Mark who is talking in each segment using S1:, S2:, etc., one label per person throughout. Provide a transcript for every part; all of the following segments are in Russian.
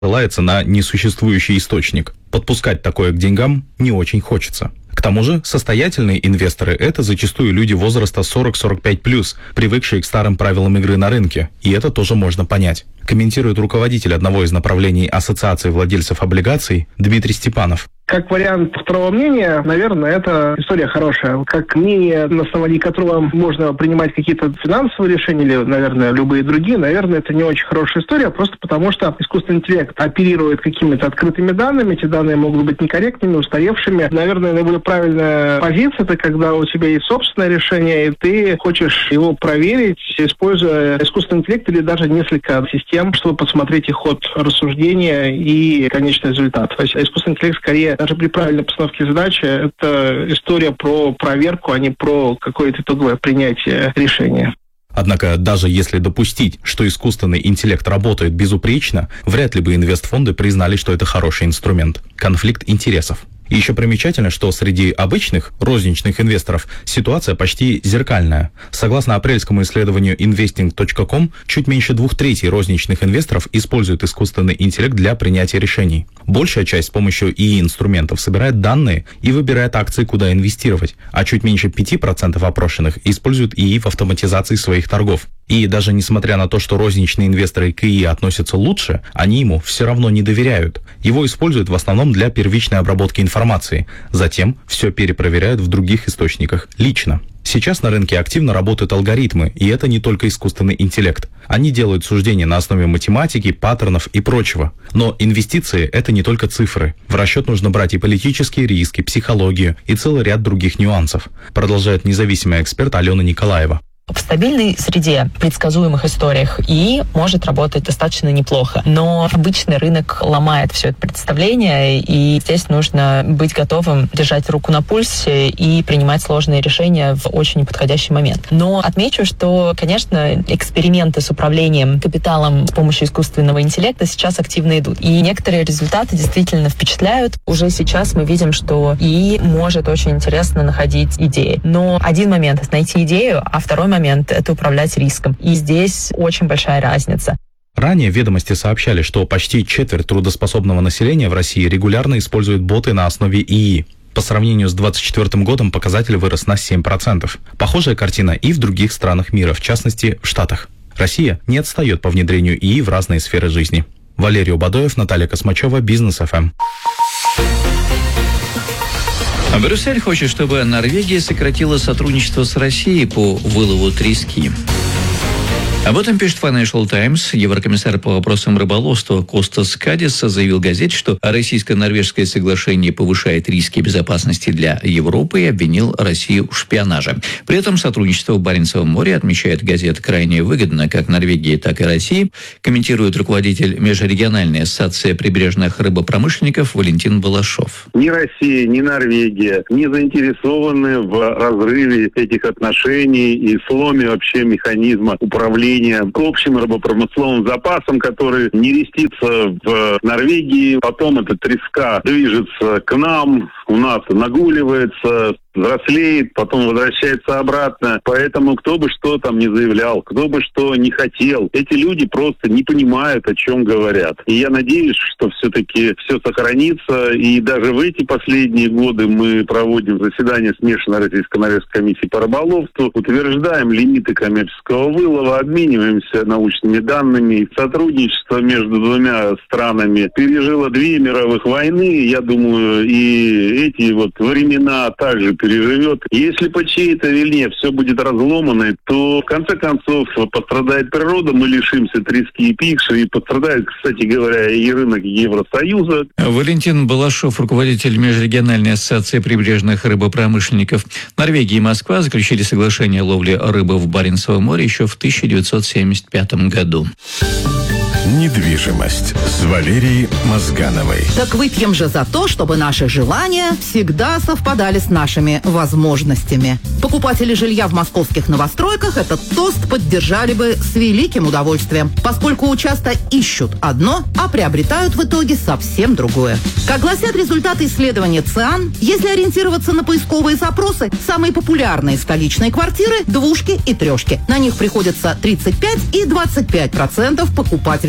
S1: ссылается на несуществующий источник. Подпускать такое к деньгам не очень хочется. К тому же, состоятельные инвесторы – это зачастую люди возраста 40-45+, привыкшие к старым правилам игры на рынке, и это тоже можно понять. Комментирует руководитель одного из направлений Ассоциации владельцев облигаций Дмитрий Степанов.
S2: Как вариант второго мнения, наверное, это история хорошая. Как мнение, на основании которого можно принимать какие-то финансовые решения или, наверное, любые другие, наверное, это не очень хорошая история, просто потому что искусственный интеллект оперирует какими-то открытыми данными, эти данные могут быть некорректными, устаревшими. Наверное, наиболее правильная позиция – это когда у тебя есть собственное решение, и ты хочешь его проверить, используя искусственный интеллект или даже несколько систем, чтобы посмотреть их ход рассуждения и конечный результат. То есть искусственный интеллект скорее даже при правильной постановке задачи, это история про проверку, а не про какое-то итоговое принятие решения.
S1: Однако, даже если допустить, что искусственный интеллект работает безупречно, вряд ли бы инвестфонды признали, что это хороший инструмент. Конфликт интересов. И еще примечательно, что среди обычных розничных инвесторов ситуация почти зеркальная. Согласно апрельскому исследованию investing.com, чуть меньше 2/3 розничных инвесторов используют искусственный интеллект для принятия решений. Большая часть с помощью ИИ-инструментов собирает данные и выбирает акции, куда инвестировать, а чуть меньше 5% опрошенных используют ИИ в автоматизации своих торгов. И даже несмотря на то, что розничные инвесторы к ИИ относятся лучше, они ему все равно не доверяют. Его используют в основном для первичной обработки информации. Затем все перепроверяют в других источниках лично. Сейчас на рынке активно работают алгоритмы, и это не только искусственный интеллект. Они делают суждения на основе математики, паттернов и прочего. Но инвестиции – это не только цифры. В расчет нужно брать и политические риски, психологию и целый ряд других нюансов, продолжает независимый эксперт Алена Николаева.
S3: В стабильной среде, предсказуемых историях ИИ может работать достаточно неплохо. Но обычный рынок ломает все это представление, и здесь нужно быть готовым держать руку на пульсе и принимать сложные решения в очень неподходящий момент. Но отмечу, что, конечно, эксперименты с управлением капиталом с помощью искусственного интеллекта сейчас активно идут. И некоторые результаты действительно впечатляют. Уже сейчас мы видим, что ИИ может очень интересно находить идеи. Но один момент — это найти идею, а второй момент — это управлять риском. И здесь очень большая разница.
S1: Ранее «Ведомости» сообщали, что почти четверть трудоспособного населения в России регулярно используют боты на основе ИИ. По сравнению с 2024 годом показатель вырос на 7%. Похожая картина и в других странах мира, в частности, в Штатах. Россия не отстает по внедрению ИИ в разные сферы жизни. Валерий Убадоев, Наталья Космачева, Бизнес ФМ.
S4: Брюссель хочет, чтобы Норвегия сократила сотрудничество с Россией по вылову трески. Об этом пишет Financial Times. Еврокомиссар по вопросам рыболовства Костас Кадис заявил газете, что российско-норвежское соглашение повышает риски безопасности для Европы и обвинил Россию в шпионаже. При этом сотрудничество в Баренцевом море, отмечает газета, крайне выгодно как Норвегии, так и России, комментирует руководитель Межрегиональной ассоциации прибрежных рыбопромышленников Валентин Балашов.
S5: Ни Россия, ни Норвегия не заинтересованы в разрыве этих отношений и сломе вообще механизма управления к общим рыбопромысловым запасам, который нерестится в Норвегии. Потом эта треска движется к нам, у нас нагуливается, взрослеет, потом возвращается обратно. Поэтому кто бы что там не заявлял, кто бы что не хотел, эти люди просто не понимают, о чем говорят. И я надеюсь, что все-таки все сохранится. И даже в эти последние годы мы проводим заседание смешанной российско-норвежской комиссии по рыболовству, утверждаем лимиты коммерческого вылова, обмениваемся научными данными. Сотрудничество между двумя странами пережило 2 мировых войны. Я думаю, и эти вот времена также переживет. Если по чьей-то вине все будет разломано, то в конце концов пострадает природа, мы лишимся трески и пикши, и пострадает, кстати говоря, и рынок Евросоюза.
S4: Валентин Балашов, руководитель Межрегиональной ассоциации прибрежных рыбопромышленников. Норвегия и Москва заключили соглашение о ловле рыбы в Баренцевом море еще в 1975 году.
S6: Недвижимость с Валерией Мозгановой.
S7: Так выпьем же за то, чтобы наши желания всегда совпадали с нашими возможностями. Покупатели жилья в московских новостройках этот тост поддержали бы с великим удовольствием, поскольку часто ищут одно, а приобретают в итоге совсем другое. Как гласят результаты исследования ЦИАН, если ориентироваться на поисковые запросы, самые популярные столичные квартиры – двушки и трешки. На них приходится 35 и 25% покупательских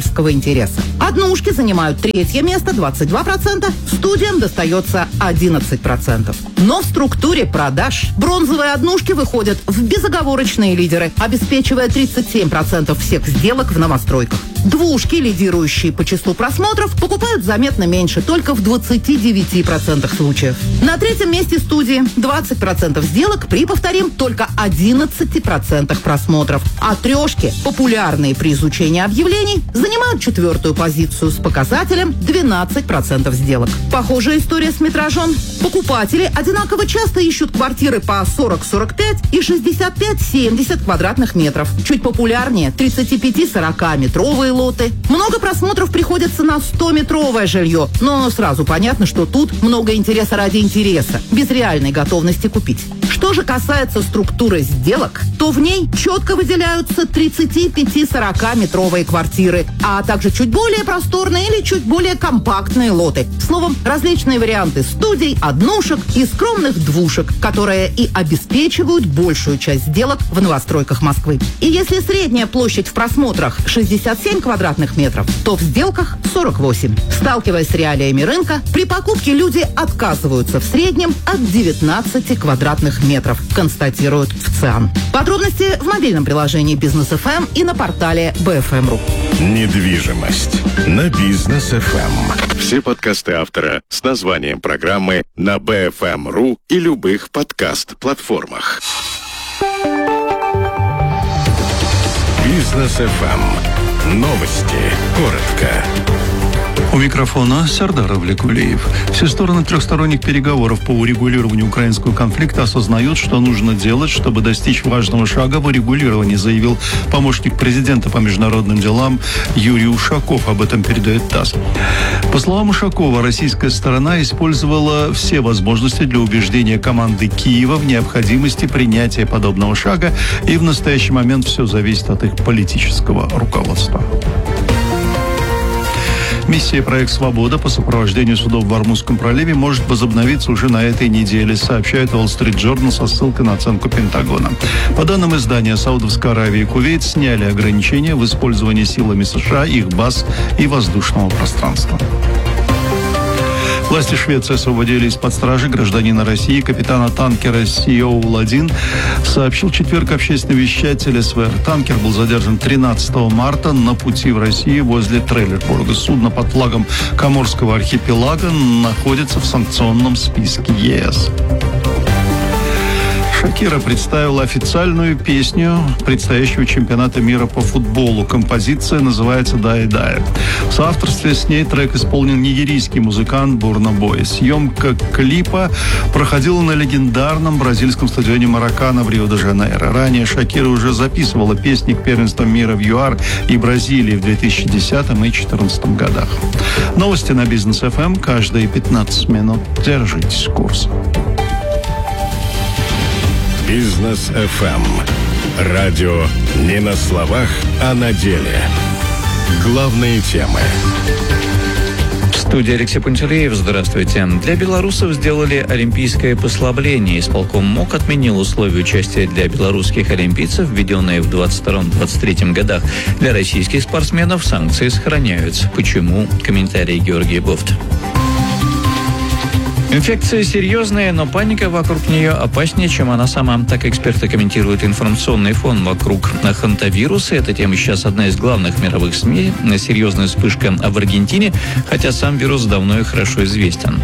S7: любительского интереса. Однушки занимают третье место, 22%, студиям достается 11%. Но в структуре продаж бронзовые однушки выходят в безоговорочные лидеры, обеспечивая 37% всех сделок в новостройках. Двушки, лидирующие по числу просмотров, покупают заметно меньше, только в 29% случаев. На третьем месте студии 20% сделок при, повторим, только 11% просмотров. А трешки, популярные при изучении объявлений, занимают четвертую позицию с показателем 12% сделок. Похожая история с метражом. Покупатели одинаково часто ищут квартиры по 40-45 и 65-70 квадратных метров. Чуть популярнее 35-40 метровые лоты. Много просмотров приходится на 100-метровое жилье, но сразу понятно, что тут много интереса ради интереса, без реальной готовности купить. Что же касается структуры сделок, то в ней четко выделяются 35-40 метровые квартиры, а также чуть более просторные или чуть более компактные лоты. Словом, различные варианты студий, однушек и скромных двушек, которые и обеспечивают большую часть сделок в новостройках Москвы. И если средняя площадь в просмотрах 67 квадратных метров, то в сделках 48. Сталкиваясь с реалиями рынка, при покупке люди отказываются в среднем от 19 квадратных метров, констатируют в ЦИАН. Подробности в мобильном приложении Бизнес ФМ и на портале BFM.ru.
S6: Недвижимость на Бизнес ФМ. Все подкасты автора с названием программы на BFM.ru и любых подкаст-платформах. Бизнес ФМ. Новости. Коротко.
S8: У микрофона Сардар Авлекулиев. Все стороны трехсторонних переговоров по урегулированию украинского конфликта осознают, что нужно делать, чтобы достичь важного шага в урегулировании, заявил помощник президента по международным делам Юрий Ушаков. Об этом передает ТАСС. По словам Ушакова, российская сторона использовала все возможности для убеждения команды Киева в необходимости принятия подобного шага, и в настоящий момент все зависит от их политического руководства. Миссия «Проект Свобода» по сопровождению судов в Ормузском проливе может возобновиться уже на этой неделе, сообщает Wall Street Journal со ссылкой на оценку Пентагона. По данным издания, Саудовская Аравия и Кувейт сняли ограничения в использовании силами США, их баз и воздушного пространства. Власти Швеции освободили из-под стражи гражданина России, капитана танкера Сиоул-1, сообщил в четверг общественный вещатель СВР. Танкер был задержан 13 марта на пути в Россию возле Трейлербурга. Судно под флагом Коморского архипелага находится в санкционном списке ЕС. Шакира представила официальную песню предстоящего чемпионата мира по футболу. Композиция называется «Дай Дай». В соавторстве с ней трек исполнил нигерийский музыкант Бурна Бой. Съемка клипа проходила на легендарном бразильском стадионе Маракана в Рио-де-Жанейро. Ранее Шакира уже записывала песни к первенствам мира в ЮАР и Бразилии в 2010 и 2014 годах. Новости на Бизнес ФМ каждые 15 минут. Держитесь курса.
S6: Бизнес ФМ. Радио не на словах, а на деле. Главные темы.
S4: В студии Алексей Пантелеев. Здравствуйте. Для белорусов сделали олимпийское послабление. Исполком МОК отменил условия участия для белорусских олимпийцев, введенные в 2022-2023 годах. Для российских спортсменов санкции сохраняются. Почему? Комментарий Георгия Бофт. Инфекция серьезная, но паника вокруг нее опаснее, чем она сама. Так эксперты комментируют информационный фон вокруг хантавируса. Эта тема сейчас одна из главных мировых СМИ. Серьезная вспышка в Аргентине, хотя сам вирус давно и хорошо известен.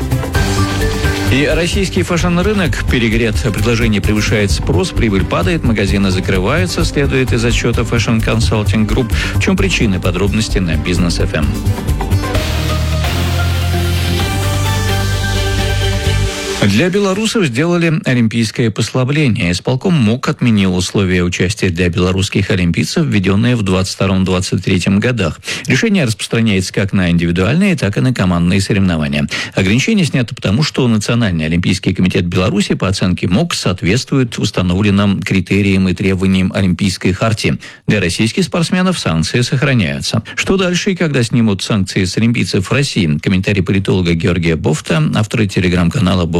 S4: И российский фэшн-рынок перегрет. Предложение превышает спрос, прибыль падает, магазины закрываются, следует из отчета Fashion Consulting Group. В чем причины? Подробности на Бизнес ФМ. Для белорусов сделали олимпийское послабление. Исполком МОК отменил условия участия для белорусских олимпийцев, введенные в 2022-2023 годах. Решение распространяется как на индивидуальные, так и на командные соревнования. Ограничение снято потому, что Национальный олимпийский комитет Беларуси по оценке МОК соответствует установленным критериям и требованиям Олимпийской хартии. Для российских спортсменов санкции сохраняются. Что дальше и когда снимут санкции с олимпийцев России? Комментарий политолога Георгия Бофта, автора телеграм-канала «Бофт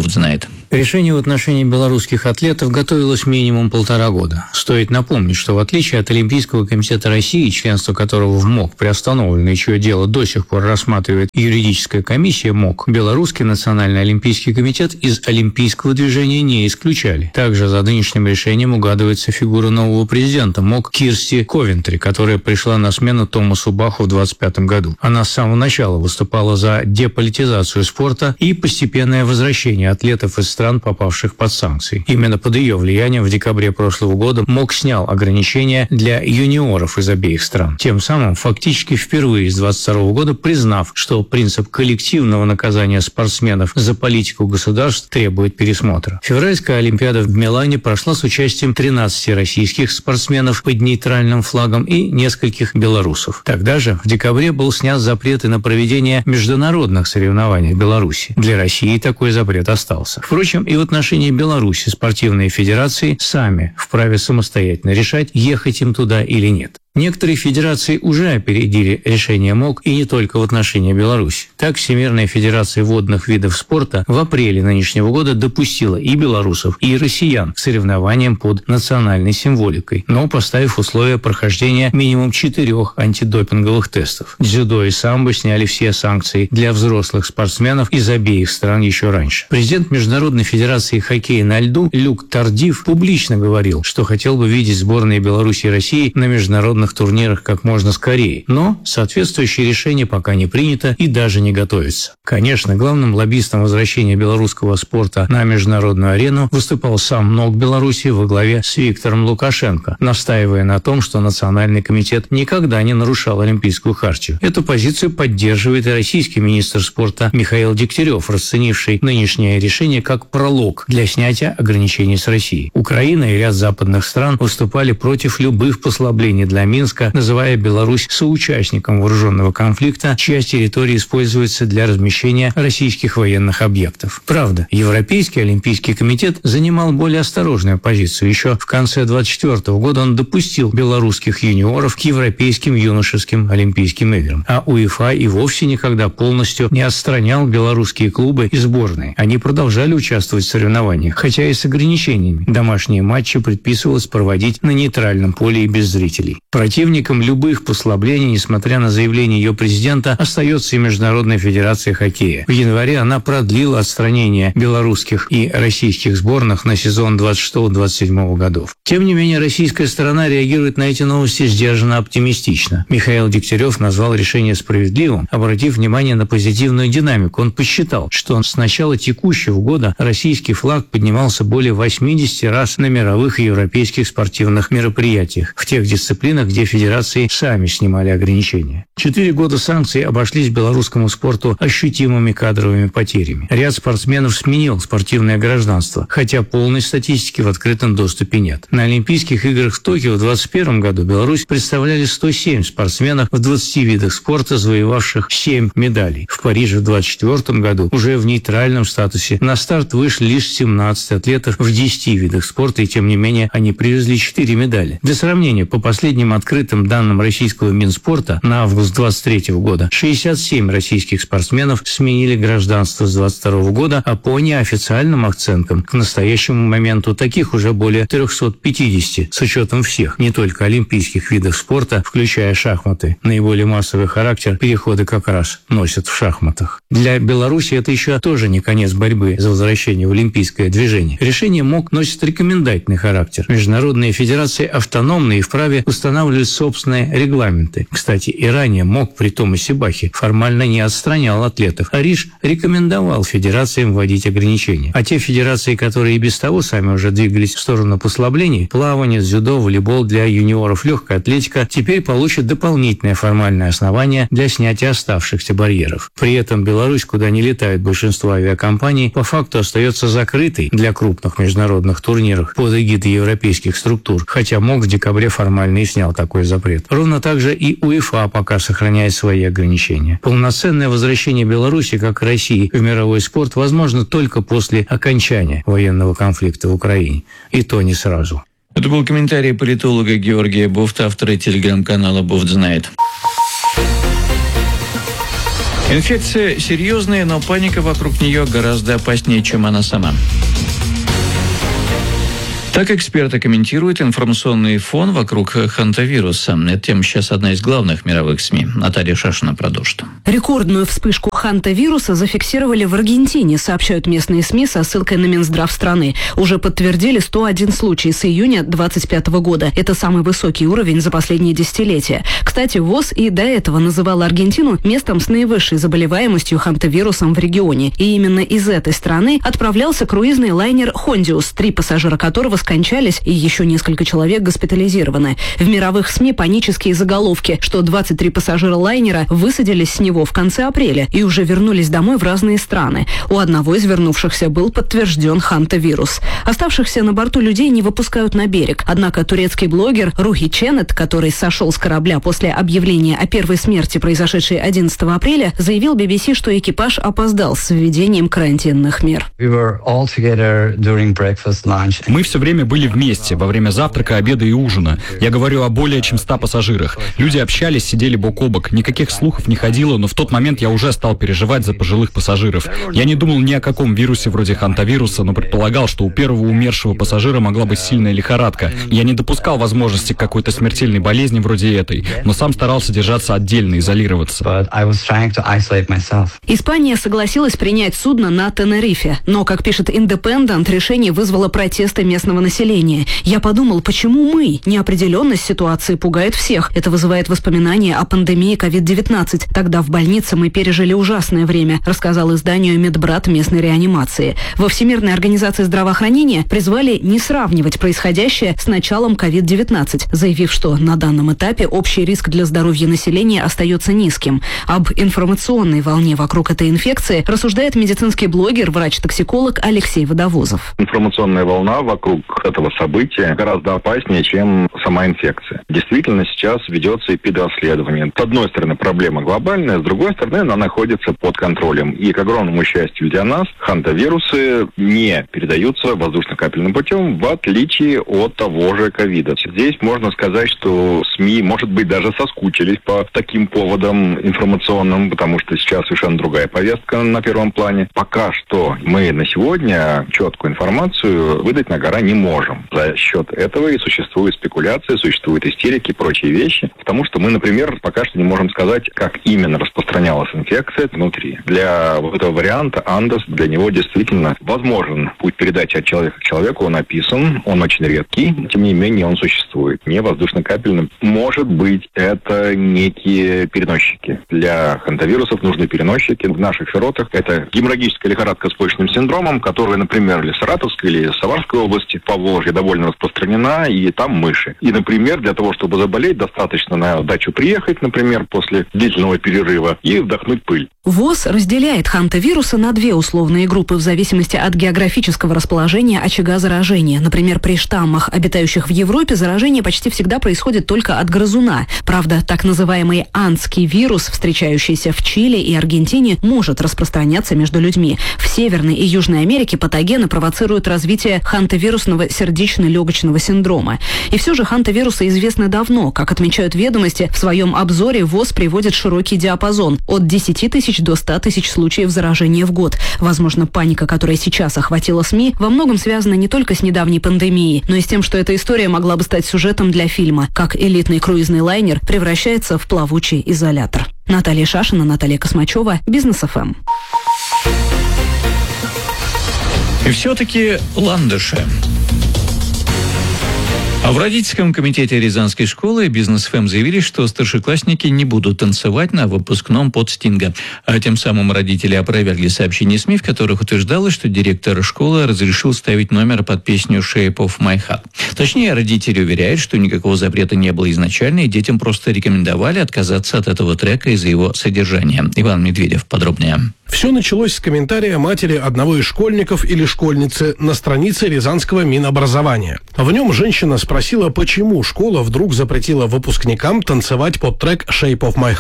S4: Бофт знает.
S9: Решение в отношении белорусских атлетов готовилось минимум 1,5 года. Стоит напомнить, что в отличие от Олимпийского комитета России, членство которого в МОК приостановлено и чье дело до сих пор рассматривает юридическая комиссия МОК, Белорусский национальный олимпийский комитет из олимпийского движения не исключали. Также за нынешним решением угадывается фигура нового президента МОК Кирсти Ковентри, которая пришла на смену Томасу Баху в 2025 году. Она с самого начала выступала за деполитизацию спорта и постепенное возвращение атлетов из стран, попавших под санкции. Именно под ее влиянием в декабре прошлого года МОК снял ограничения для юниоров из обеих стран. Тем самым фактически впервые с 2022 года признав, что принцип коллективного наказания спортсменов за политику государств требует пересмотра. Февральская Олимпиада в Милане прошла с участием 13 российских спортсменов под нейтральным флагом и нескольких белорусов. Тогда же в декабре был снят запрет и на проведение международных соревнований в Беларуси. Для России такой запрет остался. Впрочем, и в отношении Беларуси спортивные федерации сами вправе самостоятельно решать, ехать им туда или нет. Некоторые федерации уже опередили решение МОК, и не только в отношении Беларуси. Так, Всемирная федерация водных видов спорта в апреле нынешнего года допустила и белорусов, и россиян к соревнованиям под национальной символикой, но поставив условия прохождения минимум 4 антидопинговых тестов. Дзюдо и самбо сняли все санкции для взрослых спортсменов из обеих стран еще раньше. Президент Международной федерации хоккея на льду Люк Тардив публично говорил, что хотел бы видеть сборные Беларуси и России на международных турнирах как можно скорее, но соответствующее решение пока не принято и даже не готовится. Конечно, главным лоббистом возвращения белорусского спорта на международную арену выступал сам МОК Беларуси во главе с Виктором Лукашенко, настаивая на том, что Национальный комитет никогда не нарушал Олимпийскую хартию. Эту позицию поддерживает и российский министр спорта Михаил Дегтярев, расценивший нынешнее решение как пролог для снятия ограничений с Россией. Украина и ряд западных стран выступали против любых послаблений для Минска, называя Беларусь соучастником вооруженного конфликта, чья территория используется для размещения российских военных объектов. Правда, Европейский олимпийский комитет занимал более осторожную позицию. Еще в конце 2024 года он допустил белорусских юниоров к европейским юношеским олимпийским играм. А УЕФА и вовсе никогда полностью не отстранял белорусские клубы и сборные. Они продолжали участвовать в соревнованиях, хотя и с ограничениями. Домашние матчи предписывалось проводить на нейтральном поле и без зрителей. Противником любых послаблений, несмотря на заявление ее президента, остается и Международная федерация хоккея. В январе она продлила отстранение белорусских и российских сборных на сезон 26-27 годов. Тем не менее, российская сторона реагирует на эти новости сдержанно оптимистично. Михаил Дегтярев назвал решение справедливым, обратив внимание на позитивную динамику. Он посчитал, что с начала текущего года российский флаг поднимался более 80 раз на мировых и европейских спортивных мероприятиях в тех дисциплинах, где федерации сами снимали ограничения. 4 года санкций обошлись белорусскому спорту ощутимыми кадровыми потерями. Ряд спортсменов сменил спортивное гражданство, хотя полной статистики в открытом доступе нет. На Олимпийских играх в Токио в 2021 году Беларусь представляли 107 спортсменов в 20 видах спорта, завоевавших 7 медалей. В Париже в 2024 году уже в нейтральном статусе на старт вышли лишь 17 атлетов в 10 видах спорта, и тем не менее они привезли 4 медали. Для сравнения, по последним открытым данным российского Минспорта на август 2023 года 67 российских спортсменов сменили гражданство с 2022 года, а по неофициальным оценкам к настоящему моменту таких уже более 350, с учетом всех, не только олимпийских видов спорта, включая шахматы. Наиболее массовый характер переходы как раз носят в шахматах. Для Беларуси это еще тоже не конец борьбы за возвращение в олимпийское движение. Решение МОК носит рекомендательный характер. Международные федерации автономные и вправе устанавливать собственные регламенты. Кстати, и ранее МОК при Томасе Бахе формально не отстранял атлетов, а лишь рекомендовал федерациям вводить ограничения. А те федерации, которые и без того сами уже двигались в сторону послаблений, плавание, дзюдо, волейбол для юниоров, легкая атлетика, теперь получат дополнительное формальное основание для снятия оставшихся барьеров. При этом Беларусь, куда не летает большинство авиакомпаний, по факту остается закрытой для крупных международных турниров под эгидой европейских структур, хотя МОК в декабре формально и снял такой запрет. Ровно так же и УЕФА пока сохраняет свои ограничения. Полноценное возвращение Беларуси, как и России, в мировой спорт возможно только после окончания военного конфликта в Украине. И то не сразу.
S4: Это был комментарий политолога Георгия Бофта, автора телеграм-канала «Бофт знает». Инфекция серьезная, но паника вокруг нее гораздо опаснее, чем она сама. Так эксперты комментируют информационный фон вокруг хантавируса. Эта тема сейчас одна из главных мировых СМИ. Наталья Шашина продолжит.
S10: Рекордную вспышку хантавируса зафиксировали в Аргентине, сообщают местные СМИ со ссылкой на Минздрав страны. Уже подтвердили 101 случай с июня 2025 года. Это самый высокий уровень за последние десятилетия. Кстати, ВОЗ и до этого называла Аргентину местом с наивысшей заболеваемостью хантавирусом в регионе. И именно из этой страны отправлялся круизный лайнер «Хондиус», 3 пассажира которого скончались и еще несколько человек госпитализированы. В мировых СМИ панические заголовки, что 23 пассажира лайнера высадились с него в конце апреля и уже вернулись домой в разные страны. У одного из вернувшихся был подтвержден хантавирус. Оставшихся на борту людей не выпускают на берег. Однако турецкий блогер Рухи Ченет, который сошел с корабля после объявления о первой смерти, произошедшей 11 апреля, заявил BBC, что экипаж опоздал с введением карантинных мер.
S11: Мы все время были вместе во время завтрака, обеда и ужина. Я говорю о более чем 100 пассажирах. Люди общались, сидели бок о бок. Никаких слухов не ходило, но в тот момент я уже стал переживать за пожилых пассажиров. Я не думал ни о каком вирусе вроде хантавируса, но предполагал, что у первого умершего пассажира могла быть сильная лихорадка. Я не допускал возможности какой-то смертельной болезни вроде этой, но сам старался держаться отдельно, изолироваться.
S10: Испания согласилась принять судно на Тенерифе, но, как пишет Independent, решение вызвало протесты местного населения. Я подумал, почему мы? Неопределенность ситуации пугает всех. Это вызывает воспоминания о пандемии COVID-19. Тогда в больнице мы пережили ужасное время, рассказал изданию Медбрат местной реанимации. Во Всемирной организации здравоохранения призвали не сравнивать происходящее с началом COVID-19, заявив, что на данном этапе общий риск для здоровья населения остается низким. Об информационной волне вокруг этой инфекции рассуждает медицинский блогер, врач-токсиколог Алексей Водовозов.
S12: Информационная волна вокруг этого события гораздо опаснее, чем сама инфекция. Действительно, сейчас ведется эпидоследование. С одной стороны, проблема глобальная, с другой стороны, она находится под контролем. И, к огромному счастью для нас, хантавирусы не передаются воздушно-капельным путем, в отличие от того же ковида. Здесь можно сказать, что СМИ, может быть, даже соскучились по таким поводам информационным, потому что сейчас совершенно другая повестка на первом плане. Пока что мы на сегодня четкую информацию выдать на гора не можем. За счет этого и существуют спекуляции, существуют истерики и прочие вещи, потому что мы, например, пока что не можем сказать, как именно распространялась инфекция внутри. Для вот этого варианта Андес, для него действительно возможен путь передачи от человека к человеку, он описан, он очень редкий, тем не менее он существует. Не воздушно-капельным. Может быть, это некие переносчики. Для хантавирусов нужны переносчики. В наших широтах это геморрагическая лихорадка с почечным синдромом, которая, например, или в Саратовской, или в Самарской области, по Волжье довольно распространена, и там мыши. И, например, для того, чтобы заболеть, достаточно на дачу приехать, например, после длительного перерыва и вдохнуть пыль.
S10: ВОЗ разделяет хантавирусы на 2 условные группы в зависимости от географического расположения очага заражения. Например, при штаммах, обитающих в Европе, заражение почти всегда происходит только от грызуна. Правда, так называемый андский вирус, встречающийся в Чили и Аргентине, может распространяться между людьми. В Северной и Южной Америке патогены провоцируют развитие хантавирусного сердечно-легочного синдрома. И все же хантавирусы известны давно. Как отмечают ведомости, в своем обзоре ВОЗ приводит широкий диапазон – от 10 тысяч до 100 тысяч случаев заражения в год. Возможно, паника, которая сейчас охватила СМИ, во многом связана не только с недавней пандемией, но и с тем, что эта история могла бы стать сюжетом для фильма, как элитный круизный лайнер превращается в плавучий изолятор. Наталья Шашина, Наталья Космачева, Бизнес ФМ.
S4: И все-таки ландыши. А в родительском комитете Рязанской школы Бизнес ФМ заявили, что старшеклассники не будут танцевать на выпускном под Стинга. А тем самым родители опровергли сообщения СМИ, в которых утверждалось, что директор школы разрешил ставить номер под песню «Shape of My Heart». Точнее, родители уверяют, что никакого запрета не было изначально, и детям просто рекомендовали отказаться от этого трека из-за его содержания. Иван Медведев подробнее.
S13: Все началось с комментария матери одного из школьников или школьницы на странице Рязанского Минобразования. В нем женщина спросила, почему школа вдруг запретила выпускникам танцевать под трек «Shape of My Heart».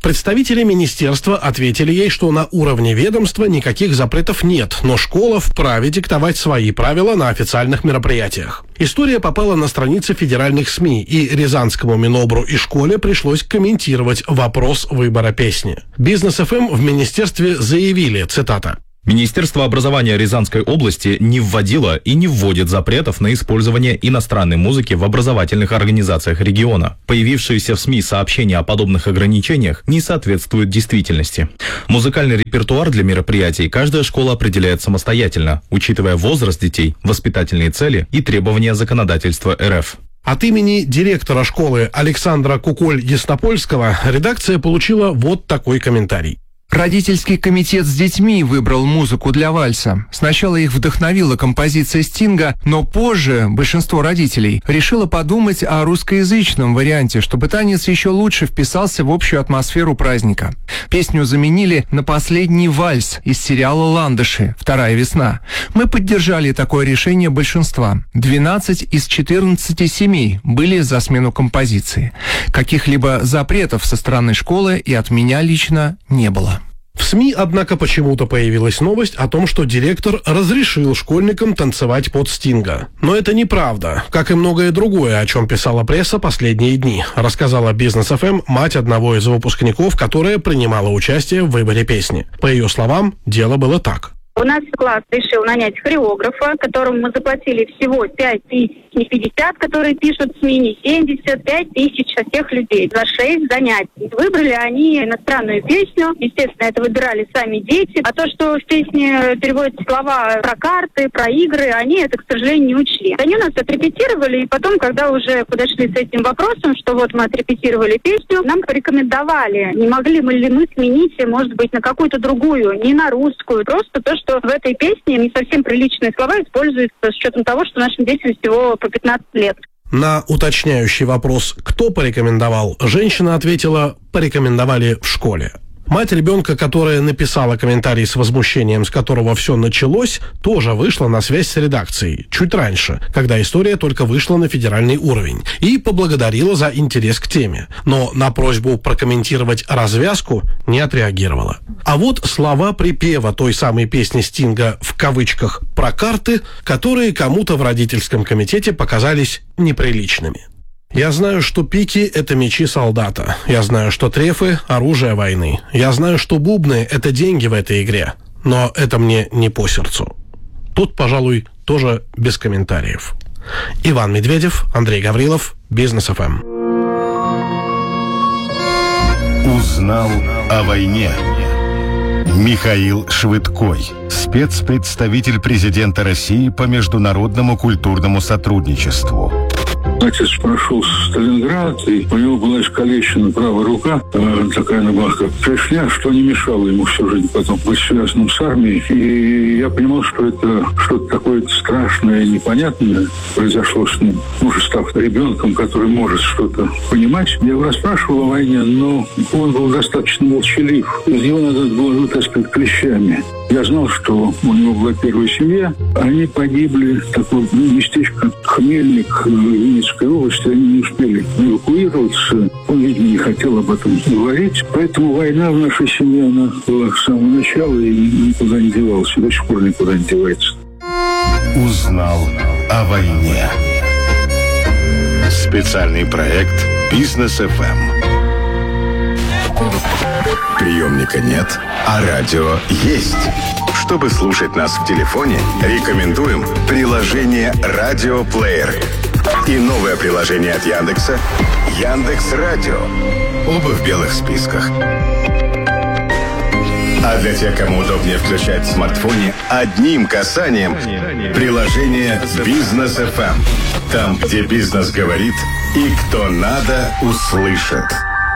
S13: Представители министерства ответили ей, что на уровне ведомства никаких запретов нет, но школа вправе диктовать свои правила на официальных мероприятиях. История попала на страницы федеральных СМИ, и Рязанскому Минобру и школе пришлось комментировать вопрос выбора песни. Бизнес ФМ в министерстве заявили, цитата:
S1: Министерство образования Рязанской области не вводило и не вводит запретов на использование иностранной музыки в образовательных организациях региона. Появившиеся в СМИ сообщения о подобных ограничениях не соответствуют действительности. Музыкальный репертуар для мероприятий каждая школа определяет самостоятельно, учитывая возраст детей, воспитательные цели и требования законодательства РФ.
S13: От имени директора школы Александра Куколь-Яснопольского редакция получила вот такой комментарий.
S14: Родительский комитет с детьми выбрал музыку для вальса. Сначала их вдохновила композиция Стинга, но позже большинство родителей решило подумать о русскоязычном варианте, чтобы танец еще лучше вписался в общую атмосферу праздника. Песню заменили на последний вальс из сериала «Ландыши. Вторая весна». Мы поддержали такое решение большинства. 12 из 14 семей были за смену композиции. Каких-либо запретов со стороны школы и от меня лично не было.
S13: В СМИ, однако, почему-то появилась новость о том, что директор разрешил школьникам танцевать под Стинга. Но это неправда, как и многое другое, о чем писала пресса последние дни, рассказала Бизнес ФМ мать одного из выпускников, которая принимала участие в выборе песни. По ее словам, дело было так.
S15: У нас класс решил нанять хореографа, которому мы заплатили всего 5 тысяч, не 50, которые пишут в СМИ, не 75 тысяч от тех людей за 6 занятий. Выбрали они иностранную песню, естественно, это выбирали сами дети. А то, что в песне переводятся слова про карты, про игры, они это, к сожалению, не учли. Они у нас отрепетировали, и потом, когда уже подошли с этим вопросом, что вот мы отрепетировали песню, нам порекомендовали, не могли ли мы сменить, может быть, на какую-то другую, не на русскую, просто то, что в этой песне не совсем приличные слова используются с учетом того, что нашим детям всего по 15 лет.
S13: На уточняющий вопрос, кто порекомендовал, женщина ответила: порекомендовали в школе. Мать ребенка, которая написала комментарий с возмущением, с которого все началось, тоже вышла на связь с редакцией чуть раньше, когда история только вышла на федеральный уровень, и поблагодарила за интерес к теме. Но на просьбу прокомментировать развязку не отреагировала. А вот слова припева той самой песни Стинга в кавычках про карты, которые кому-то в родительском комитете показались неприличными. Я знаю, что пики – это мечи солдата. Я знаю, что трефы – оружие войны. Я знаю, что бубны – это деньги в этой игре. Но это мне не по сердцу. Тут, пожалуй, тоже без комментариев. Иван Медведев, Андрей Гаврилов, Бизнес ФМ.
S6: Узнал о войне. Михаил Швыдкой, спецпредставитель президента России по международному культурному сотрудничеству.
S16: Отец прошел Сталинград, и у него была искалечена правая рука, такая она была как клешня, что не мешало ему всю жизнь потом быть связанным с армией. И я понимал, что это что-то такое страшное и непонятное произошло с ним. Уже став ребенком, который может что-то понимать. Я его расспрашивал о войне, но он был достаточно молчалив. Из него надо было вытаскивать клещами. Я знал, что у него была первая семья. Они погибли в такое местечко Хмельник, Винницкой области, они не успели эвакуироваться. Он, видимо, не хотел об этом говорить. Поэтому война в нашей семье, она была с самого начала и никуда не девалась. И до сих пор никуда не девается.
S6: Узнал о войне. Специальный проект Бизнес ФМ. Приемника нет, а радио есть. Чтобы слушать нас в телефоне, рекомендуем приложение «Радиоплеер» и новое приложение от Яндекса «Яндекс.Радио». Оба в белых списках. А для тех, кому удобнее включать в смартфоне одним касанием приложение «Бизнес ФМ». Там, где бизнес говорит и кто надо, услышит.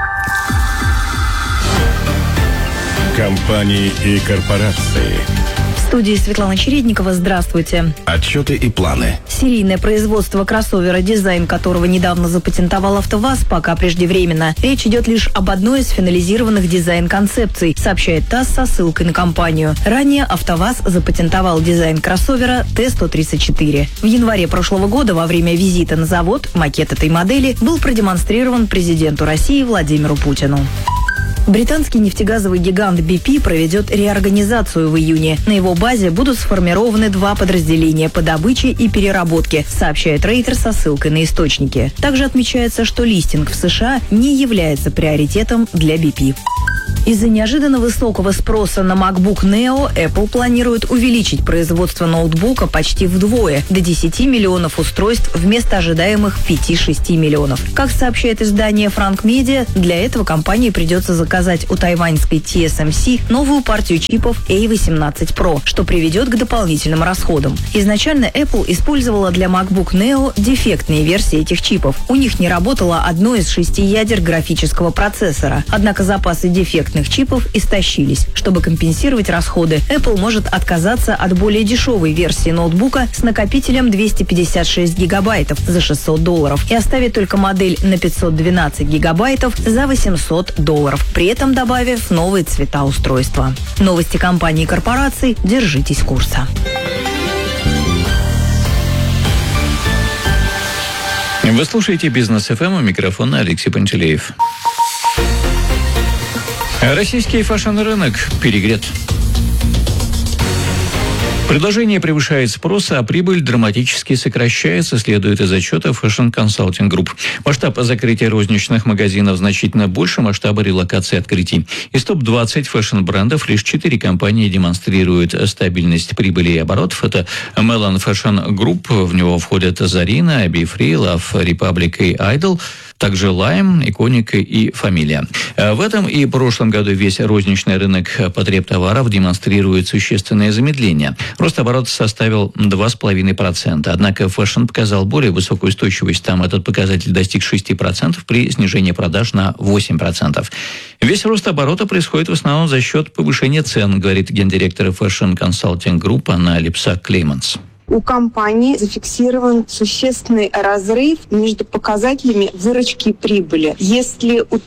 S6: Компании и корпорации.
S17: В студии Светлана Чередникова. Здравствуйте.
S6: Отчеты и планы.
S17: Серийное производство кроссовера, дизайн которого недавно запатентовал АвтоВАЗ, пока преждевременно. Речь идет лишь об одной из финализированных дизайн-концепций, сообщает ТАСС со ссылкой на компанию. Ранее АвтоВАЗ запатентовал дизайн кроссовера Т-134. В январе прошлого года во время визита на завод макет этой модели был продемонстрирован президенту России Владимиру Путину. Британский нефтегазовый гигант BP проведет реорганизацию в июне. На его базе будут сформированы 2 подразделения по добыче и переработке, сообщает Reuters со ссылкой на источники. Также отмечается, что листинг в США не является приоритетом для BP. Из-за неожиданно высокого спроса на MacBook Neo Apple планирует увеличить производство ноутбука почти вдвое, до 10 миллионов устройств вместо ожидаемых 5-6 миллионов. Как сообщает издание Frank Media, для этого компании придется заказать у тайваньской TSMC новую партию чипов A18 Pro, что приведет к дополнительным расходам. Изначально Apple использовала для MacBook Neo дефектные версии этих чипов. У них не работало одно из 6 ядер графического процессора. Однако запасы дефектных чипов истощились. Чтобы компенсировать расходы, Apple может отказаться от более дешевой версии ноутбука с накопителем 256 гигабайтов за $600 и оставить только модель на 512 гигабайтов за $800, при этом добавив новые цвета устройства. Новости компаний и корпораций. Держитесь курса.
S4: Вы слушаете «Бизнес ФМ», у микрофона Алексей Пантелеев. Российский фэшн-рынок перегрет. Предложение превышает спрос, а прибыль драматически сокращается, следует из отчета Fashion Consulting Group. Масштаб закрытия розничных магазинов значительно больше масштаба релокации открытий. Из топ-20 фэшн-брендов лишь 4 компании демонстрируют стабильность прибыли и оборотов. Это Melon Fashion Group, в него входят Zarina, Be Free, Love Republic и Idol, также Lime, Iconic и Familia. В этом и прошлом году весь розничный рынок потребтоваров демонстрирует существенное замедление. Рост оборота составил 2,5%. Однако фэшн показал более высокую устойчивость. Там этот показатель достиг 6% при снижении продаж на 8%. Весь рост оборота происходит в основном за счет повышения цен, говорит гендиректор Fashion Consulting Group Анна Липсак-Клейманс.
S18: У компании зафиксирован существенный разрыв между показателями выручки и прибыли. Если у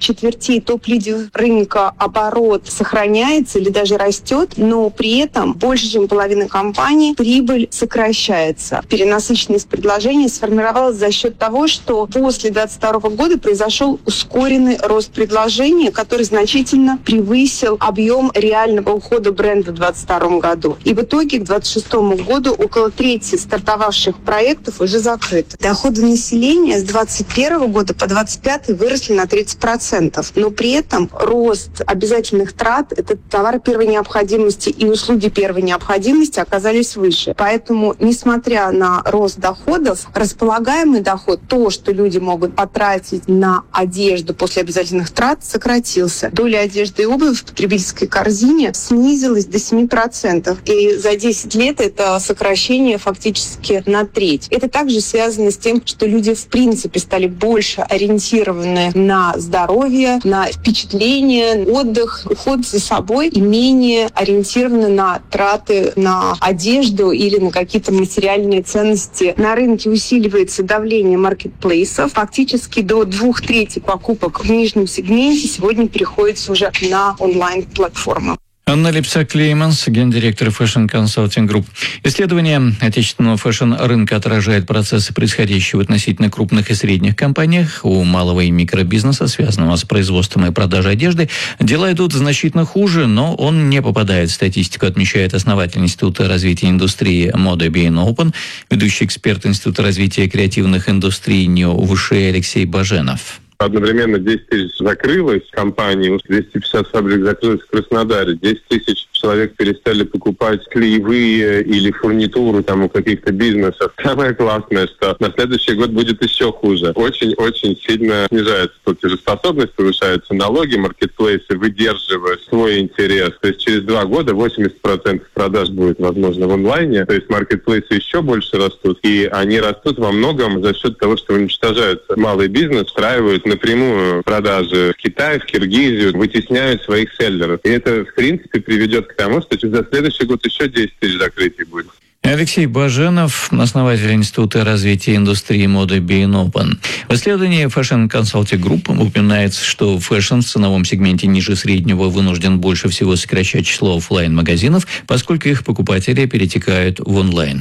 S18: 3/4 топ-лидеров рынка оборот сохраняется или даже растет, но при этом больше, чем половина компаний прибыль сокращается. Перенасыщенность предложений сформировалась за счет того, что после 2022 года произошел ускоренный рост предложения, который значительно превысил объем реального ухода бренда в 2022 году. И в итоге к 2026 году около трети стартовавших проектов уже закрыты. Доходы населения с 2021 года по 2025 выросли на 30%. Но при этом рост обязательных трат, это товары первой необходимости и услуги первой необходимости, оказались выше. Поэтому, несмотря на рост доходов, располагаемый доход, то, что люди могут потратить на одежду после обязательных трат, сократился. Доля одежды и обуви в потребительской корзине снизилась до 7%. И за 10 лет это сокращение фактически на треть. Это также связано с тем, что люди в принципе стали больше ориентированы на здоровье, на впечатление, отдых, уход за собой и менее ориентированы на траты на одежду или на какие-то материальные ценности. На рынке усиливается давление маркетплейсов. Фактически до 2/3 покупок в нижнем сегменте сегодня переходится уже на онлайн-платформы.
S4: Анна Липсак-Клейманс, гендиректор Fashion Consulting Group. Исследование отечественного фэшн-рынка отражает процессы, происходящие в относительно крупных и средних компаниях. У малого и микробизнеса, связанного с производством и продажей одежды, дела идут значительно хуже, но он не попадает в статистику, отмечает основатель Института развития индустрии моды Being Open, ведущий эксперт Института развития креативных индустрий НИО-УВШ Алексей Баженов.
S19: Одновременно 10 тысяч закрылось компаний, 250 фабрик закрылось в Краснодаре, 10 тысяч человек перестали покупать клеевые или фурнитуру там у каких-то бизнесов. Самое классное, что на следующий год будет еще хуже. Очень-очень сильно снижается платежеспособность, повышаются налоги, маркетплейсы выдерживают свой интерес. То есть через 2 года 80% продаж будет, возможно, в онлайне. То есть маркетплейсы еще больше растут. И они растут во многом за счет того, что уничтожаются малый бизнес, встраивают напрямую продажи в Китай, в Киргизию, вытесняют своих селлеров. И это, в принципе, приведет к тому, что за следующий год еще 10 тысяч закрытий будет.
S4: Алексей Баженов, основатель Института развития индустрии моды Being Open. В исследовании Fashion Consulting Group упоминается, что фэшн в ценовом сегменте ниже среднего вынужден больше всего сокращать число офлайн-магазинов, поскольку их покупатели перетекают в онлайн.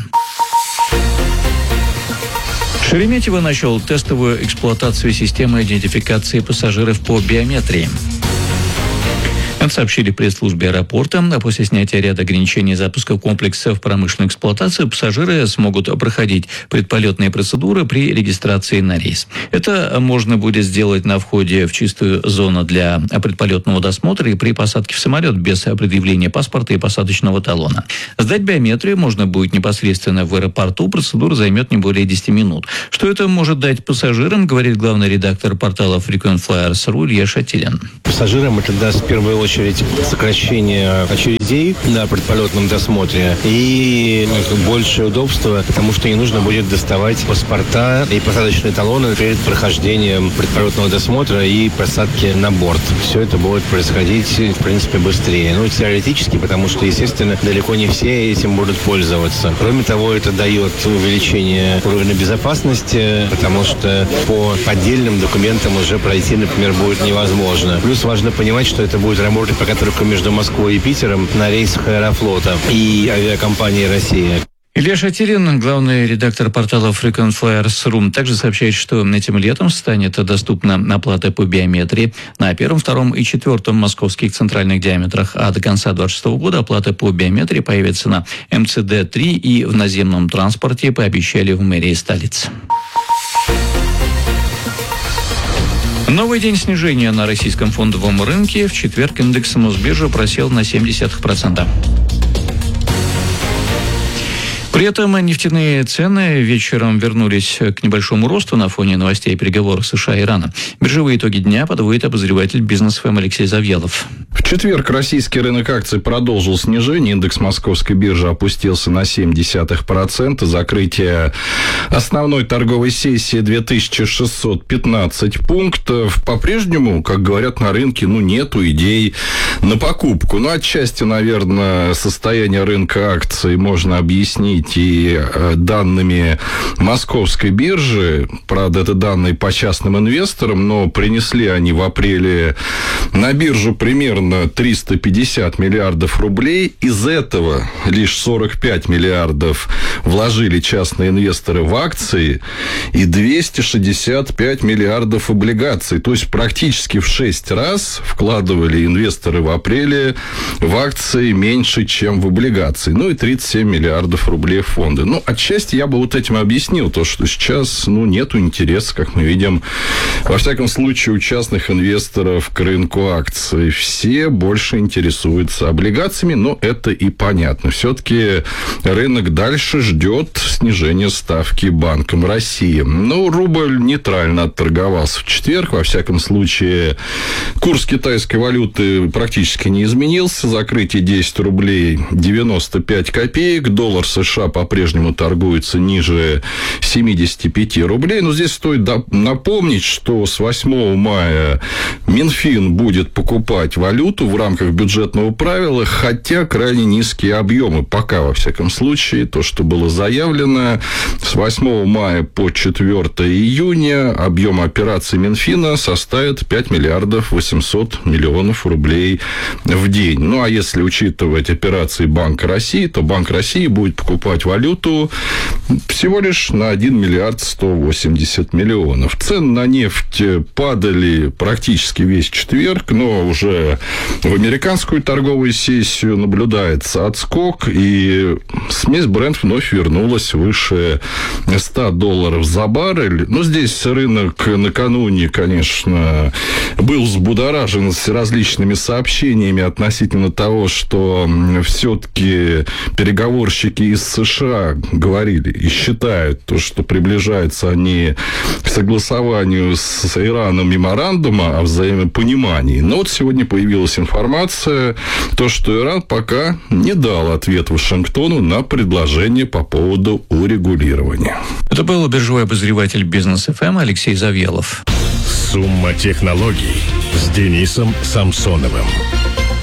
S4: Шереметьево начал тестовую эксплуатацию системы идентификации пассажиров по биометрии. Это сообщили в пресс-службе аэропорта. А после снятия ряда ограничений запуска комплексов промышленной эксплуатации пассажиры смогут проходить предполетные процедуры при регистрации на рейс. Это можно будет сделать на входе в чистую зону для предполетного досмотра и при посадке в самолет без предъявления паспорта и посадочного талона. Сдать биометрию можно будет непосредственно в аэропорту. Процедура займет не более 10 минут. Что это может дать пассажирам, говорит главный редактор портала Frequent Flyers.ru Илья Шатилин.
S20: Пассажирам это даст в первую очередь сокращение очередей на предполетном досмотре и больше удобства, потому что не нужно будет доставать паспорта и посадочные талоны перед прохождением предполетного досмотра и посадки на борт. Все это будет происходить, в принципе, быстрее. Теоретически, потому что, естественно, далеко не все этим будут пользоваться. Кроме того, это дает увеличение уровня безопасности, потому что по поддельным документам уже пройти, например, будет невозможно. Плюс важно понимать, что это будет работать пока только между Москвой и Питером на рейсах Аэрофлота и авиакомпании «Россия».
S4: Илья Шатилин, главный редактор портала Frequent Flyers.ru, также сообщает, что этим летом станет доступна оплата по биометрии на 1, 2 и 4 московских центральных диаметрах, а до конца 2026 года оплата по биометрии появится на МЦД-3 и в наземном транспорте, пообещали в мэрии столицы. Новый день снижения на российском фондовом рынке. В четверг индекс Мосбиржи просел на 0,7%. При этом нефтяные цены вечером вернулись к небольшому росту на фоне новостей переговоров США и Ирана. Биржевые итоги дня подводит обозреватель «Бизнес-ФМ» Алексей Завьялов.
S1: В четверг российский рынок акций продолжил снижение. Индекс Московской биржи опустился на 0,7%. Закрытие основной торговой сессии 2615 пунктов. По-прежнему, как говорят на рынке, нету идей на покупку. Отчасти, наверное, состояние рынка акций можно объяснить и данными Московской биржи. Правда, это данные по частным инвесторам, но принесли они в апреле на биржу примерно 350 миллиардов рублей. Из этого лишь 45 миллиардов вложили частные инвесторы в акции и 265 миллиардов облигаций. То есть практически в 6 раз вкладывали инвесторы в апреле в акции меньше, чем в облигации. И 37 миллиардов рублей в фонды. Отчасти я бы этим объяснил то, что сейчас нету интереса, как мы видим, во всяком случае, у частных инвесторов к рынку акций. Все больше интересуются облигациями, но это и понятно. Все-таки рынок дальше ждет снижения ставки Банком России. Рубль нейтрально отторговался в четверг. Во всяком случае, курс китайской валюты практически не изменился. Закрытие 10 рублей 95 копеек. Доллар США по-прежнему торгуется ниже 75 рублей. Но здесь стоит напомнить, что с 8 мая Минфин будет покупать валюту в рамках бюджетного правила, хотя крайне низкие объемы. Пока, во всяком случае, то, что было заявлено, с 8 мая по 4 июня объем операций Минфина составит 5 миллиардов 800 миллионов рублей в день. А если учитывать операции Банка России, то Банк России будет покупать валюту всего лишь на 1 миллиард 180 миллионов. Цены на нефть падали практически весь четверг, но уже в американскую торговую сессию наблюдается отскок, и смесь Brent вновь вернулась выше $100 за баррель. Здесь рынок накануне, конечно, был взбудоражен с различными сообщениями относительно того, что все-таки переговорщики из США говорили и считают, что приближаются они к согласованию с Ираном меморандума о взаимопонимании. Но сегодня появилась информация, что Иран пока не дал ответ Вашингтону на предложение по поводу урегулирования.
S4: Это был биржевой обозреватель «Бизнес-ФМ» Алексей Завьялов.
S6: Сумма технологий с Денисом Самсоновым.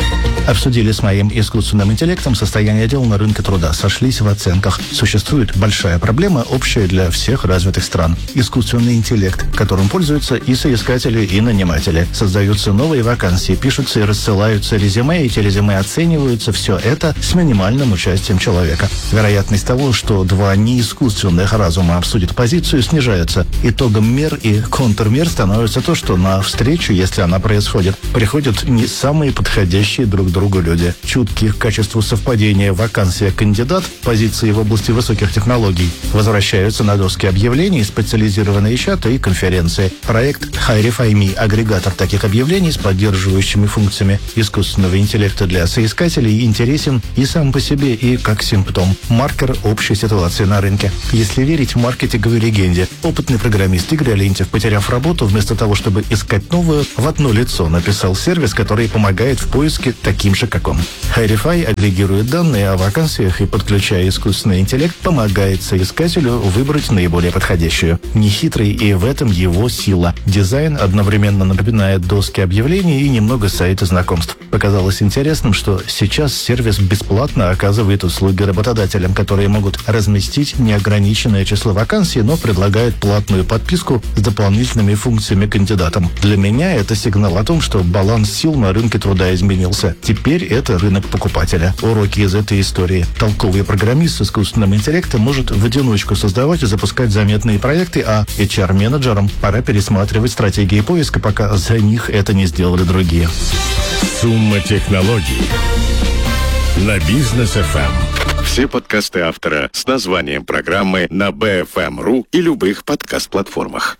S21: Обсудили с моим искусственным интеллектом состояние дел на рынке труда. Сошлись в оценках. Существует большая проблема, общая для всех развитых стран. Искусственный интеллект, которым пользуются и соискатели, и наниматели. Создаются новые вакансии, пишутся и рассылаются резюме, эти резюме оцениваются. Все это с минимальным участием человека. Вероятность того, что два неискусственных разума обсудят позицию, снижается. Итогом мер и контрмер становится то, что на встречу, если она происходит, приходят не самые подходящие друг другу люди. Чуткие к качеству совпадения вакансия кандидат, позиции в области высоких технологий, возвращаются на доски объявлений, специализированные чаты и конференции. Проект HireFi.me – агрегатор таких объявлений с поддерживающими функциями искусственного интеллекта для соискателей интересен и сам по себе, и как симптом, маркер общей ситуации на рынке. Если верить маркетинговой легенде, опытный программист Игорь Алентьев, потеряв работу, вместо того, чтобы искать новую, в одно лицо написал сервис, который помогает в поиске таким же, как он. HireFi агрегирует данные о вакансиях и, подключая искусственный интеллект, помогает соискателю выбрать наиболее подходящую. Нехитрый, и в этом его сила. Дизайн одновременно напоминает доски объявлений и немного сайта знакомств. Показалось интересным, что сейчас сервис бесплатно оказывает услуги работодателям, которые могут разместить неограниченное число вакансий, но предлагают платную подписку с дополнительными функциями кандидатам. Для меня это сигнал о том, что баланс сил на рынке труда изменился. Теперь это рынок покупателя. Уроки из этой истории. Толковый программист с искусственным интеллектом может в одиночку создавать и запускать заметные проекты, а HR-менеджерам пора пересматривать стратегии поиска, пока за них это не сделали другие.
S6: Сумма технологий на Бизнес FM. Все подкасты автора с названием программы на BFM.ru и любых подкаст-платформах.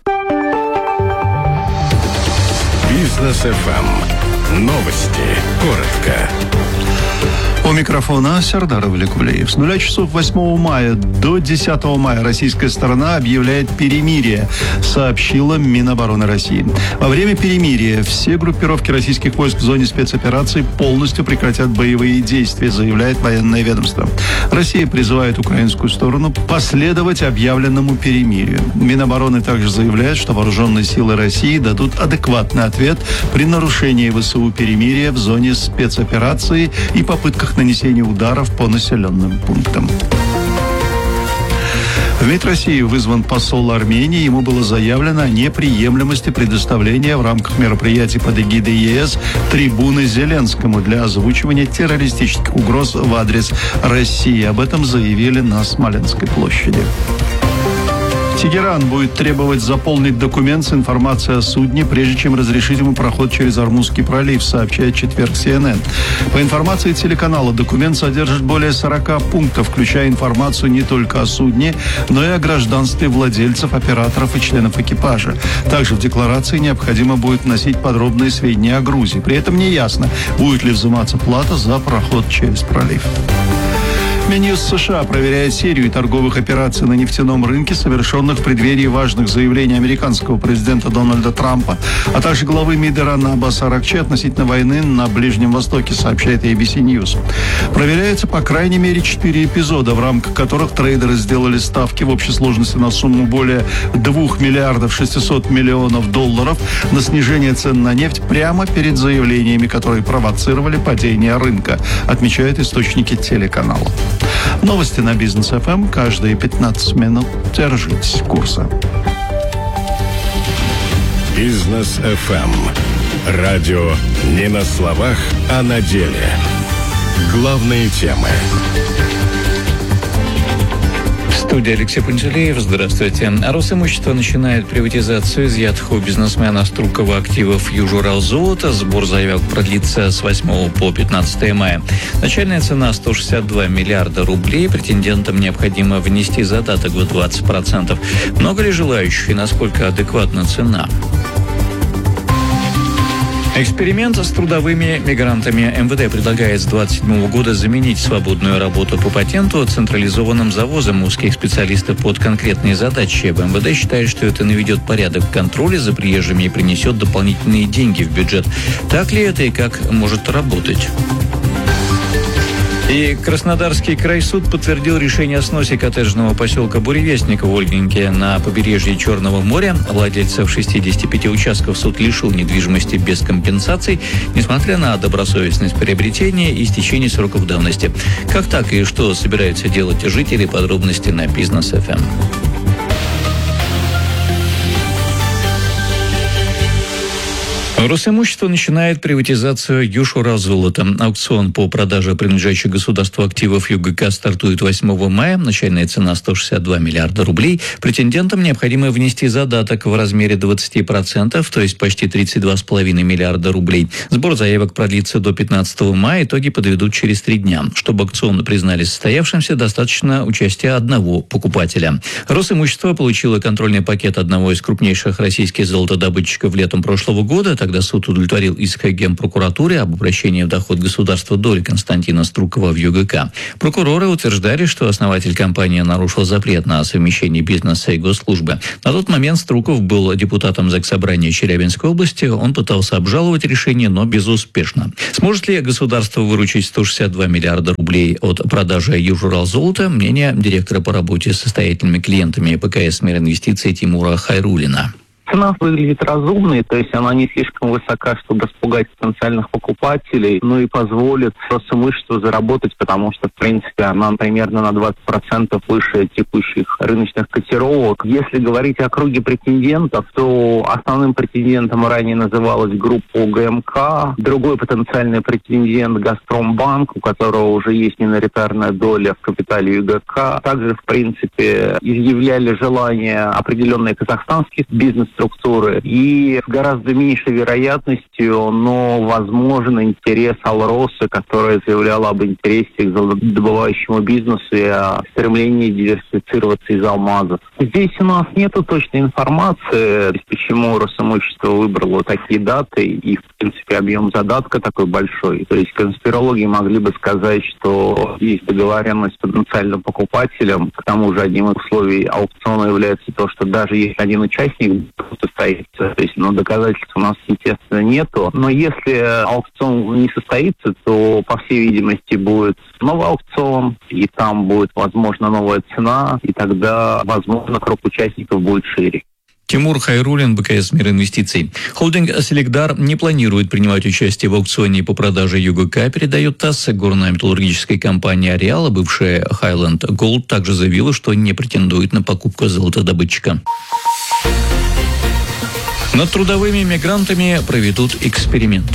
S6: Бизнес FM. Новости. Коротко.
S8: У микрофона Сердар Валикулеев. С 0 часов 8 мая до 10 мая российская сторона объявляет перемирие, сообщила Минобороны России. Во время перемирия все группировки российских войск в зоне спецоперации полностью прекратят боевые действия, заявляет военное ведомство. Россия призывает украинскую сторону последовать объявленному перемирию. Минобороны также заявляет, что вооруженные силы России дадут адекватный ответ при нарушении ВСУ перемирия в зоне спецоперации и попытках нанесения ударов по населенным пунктам. В МИД России вызван посол Армении. Ему было заявлено о неприемлемости предоставления в рамках мероприятий под эгидой ЕС трибуны Зеленскому для озвучивания террористических угроз в адрес России. Об этом заявили на Смоленской площади. Тегеран будет требовать заполнить документ с информацией о судне, прежде чем разрешить ему проход через Ормузский пролив, сообщает четверг CNN. По информации телеканала, документ содержит более 40 пунктов, включая информацию не только о судне, но и о гражданстве владельцев, операторов и членов экипажа. Также в декларации необходимо будет вносить подробные сведения о грузе. При этом не ясно, будет ли взиматься плата за проход через пролив. Минюст США проверяет серию торговых операций на нефтяном рынке, совершенных в преддверии важных заявлений американского президента Дональда Трампа, а также главы МИД Ирана Аббаса Аракчи относительно войны на Ближнем Востоке, сообщает ABC News. Проверяется по крайней мере 4 эпизода, в рамках которых трейдеры сделали ставки в общей сложности на сумму более 2 миллиардов 600 миллионов долларов на снижение цен на нефть прямо перед заявлениями, которые провоцировали падение рынка, отмечают источники телеканала. Новости на Бизнес FM каждые 15 минут. Держитесь курса.
S6: Бизнес FM. Радио не на словах, а на деле. Главные темы.
S4: Студия Алексей Пантелеев. Здравствуйте. Росимущество начинает приватизацию изъятых у бизнесмена Струкова активов Южуралзолота. Сбор заявок продлится с 8 по 15 мая. Начальная цена 162 миллиарда рублей. Претендентам необходимо внести задаток в 20%. Много ли желающих и насколько адекватна цена? Эксперимент с трудовыми мигрантами. МВД предлагает с 2027 года заменить свободную работу по патенту централизованным завозом узких специалистов под конкретные задачи. В МВД считают, что это наведет порядок в контроле за приезжими и принесет дополнительные деньги в бюджет. Так ли это и как может работать? И Краснодарский крайсуд подтвердил решение о сносе коттеджного поселка Буревестник в Ольгинке на побережье Черного моря. Владельцев 65 участков суд лишил недвижимости без компенсаций, несмотря на добросовестность приобретения и истечение сроков давности. Как так и что собираются делать жители? Подробности на Бизнес ФМ. Росимущество начинает приватизацию Южуралзолота. Аукцион по продаже принадлежащих государству активов ЮГК стартует 8 мая. Начальная цена 162 миллиарда рублей. Претендентам необходимо внести задаток в размере 20%, то есть почти 32,5 миллиарда рублей. Сбор заявок продлится до 15 мая. Итоги подведут через 3 дня. Чтобы аукцион признали состоявшимся, достаточно участия одного покупателя. Росимущество получило контрольный пакет одного из крупнейших российских золотодобытчиков летом прошлого года. Тогда суд удовлетворил иск Генпрокуратуре об обращении в доход государства доли Константина Струкова в ЮГК. Прокуроры утверждали, что основатель компании нарушил запрет на совмещение бизнеса и госслужбы. На тот момент Струков был депутатом Заксобрания Челябинской области. Он пытался обжаловать решение, но безуспешно. Сможет ли государство выручить 162 миллиарда рублей от продажи Южуралзолота? Мнение директора по работе с состоятельными клиентами ПКС «Мир инвестиций» Тимура Хайруллина.
S2: Цена выглядит разумной, то есть она не слишком высока, чтобы испугать потенциальных покупателей, но и позволит Росимуществу заработать, потому что, в принципе, она примерно на 20% выше текущих рыночных котировок. Если говорить о круге претендентов, то основным претендентом ранее называлась группа ГМК, другой потенциальный претендент Газпромбанк, у которого уже есть миноритарная доля в капитале ЮГК. Также, в принципе, изъявляли желание определенные казахстанские бизнес-структуры и с гораздо меньшей вероятностью, но возможен интерес Алросы, которая заявляла об интересе к золотодобывающему бизнесу и о стремлении диверсифицироваться из алмазов. Здесь у нас нету точной информации, почему Росимущество выбрало такие даты и, в принципе, объем задатка такой большой. То есть конспирологи могли бы сказать, что есть договоренность с потенциальным покупателем. К тому же одним из условий аукциона является то, что даже если один участник состоится, то есть, доказательств у нас, естественно, нету. Но если аукцион не состоится, то, по всей видимости, будет новый аукцион, и там будет, возможно, новая цена, и тогда, возможно, круг участников будет шире.
S4: Тимур Хайруллин, БКС «Мир инвестиций». Холдинг «Селекдар» не планирует принимать участие в аукционе по продаже ЮГК, передает ТАСС. Горная металлургическая компания «Ареал», бывшая Highland Gold, также заявила, что не претендует на покупку золотодобытчика. Над трудовыми мигрантами проведут эксперимент.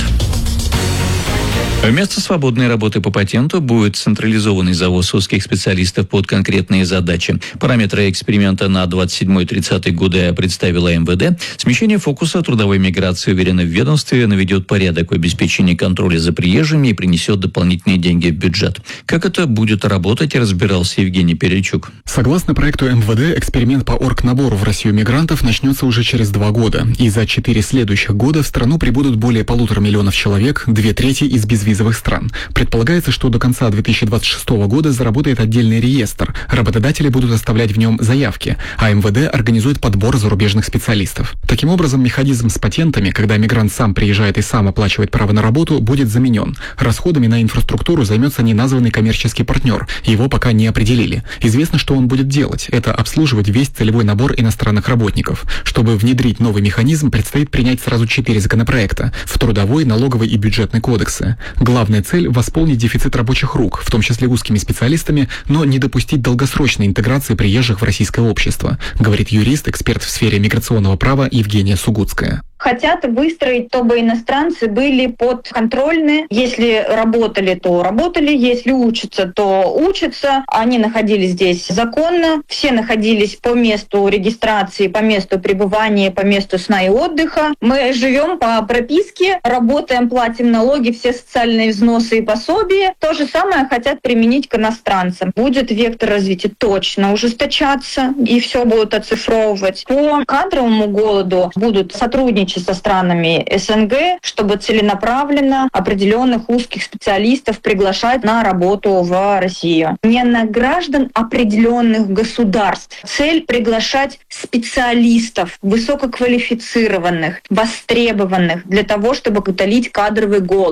S4: Вместо свободной работы по патенту будет централизованный завоз узких специалистов под конкретные задачи. Параметры эксперимента на 27-30 годы представила МВД. Смещение фокуса трудовой миграции, уверенно, в ведомстве наведет порядок в обеспечении контроля за приезжими и принесет дополнительные деньги в бюджет. Как это будет работать, разбирался Евгений Перельчук.
S22: Согласно проекту МВД, эксперимент по оргнабору в Россию мигрантов начнется уже через 2 года. И за 4 следующих года в страну прибудут более 1,5 миллиона человек, 2/3 из безвизовых стран. Предполагается, что до конца 2026 года заработает отдельный реестр. Работодатели будут оставлять в нем заявки, а МВД организует подбор зарубежных специалистов. Таким образом, механизм с патентами, когда мигрант сам приезжает и сам оплачивает право на работу, будет заменен. Расходами на инфраструктуру займется неназванный коммерческий партнер. Его пока не определили. Известно, что он будет делать. Это обслуживать весь целевой набор иностранных работников. Чтобы внедрить новый механизм, предстоит принять сразу 4 законопроекта в трудовой, налоговый и бюджетный кодексы. Главная цель – восполнить дефицит рабочих рук, в том числе узкими специалистами, но не допустить долгосрочной интеграции приезжих в российское общество, говорит юрист, эксперт в сфере миграционного права Евгения Сугутская.
S23: Хотят выстроить, чтобы иностранцы были подконтрольны. Если работали, то работали. Если учатся, то учатся. Они находились здесь законно. Все находились по месту регистрации, по месту пребывания, по месту сна и отдыха. Мы живем по прописке, работаем, платим налоги, все социальные взносы и пособия. То же самое хотят применить к иностранцам. Будет вектор развития точно ужесточаться, и все будут оцифровывать. По кадровому голоду будут сотрудничать со странами СНГ, чтобы целенаправленно определенных узких специалистов приглашать на работу в Россию. Не на граждан определенных государств. Цель — приглашать специалистов, высококвалифицированных, востребованных, для того, чтобы утолить кадровый голод.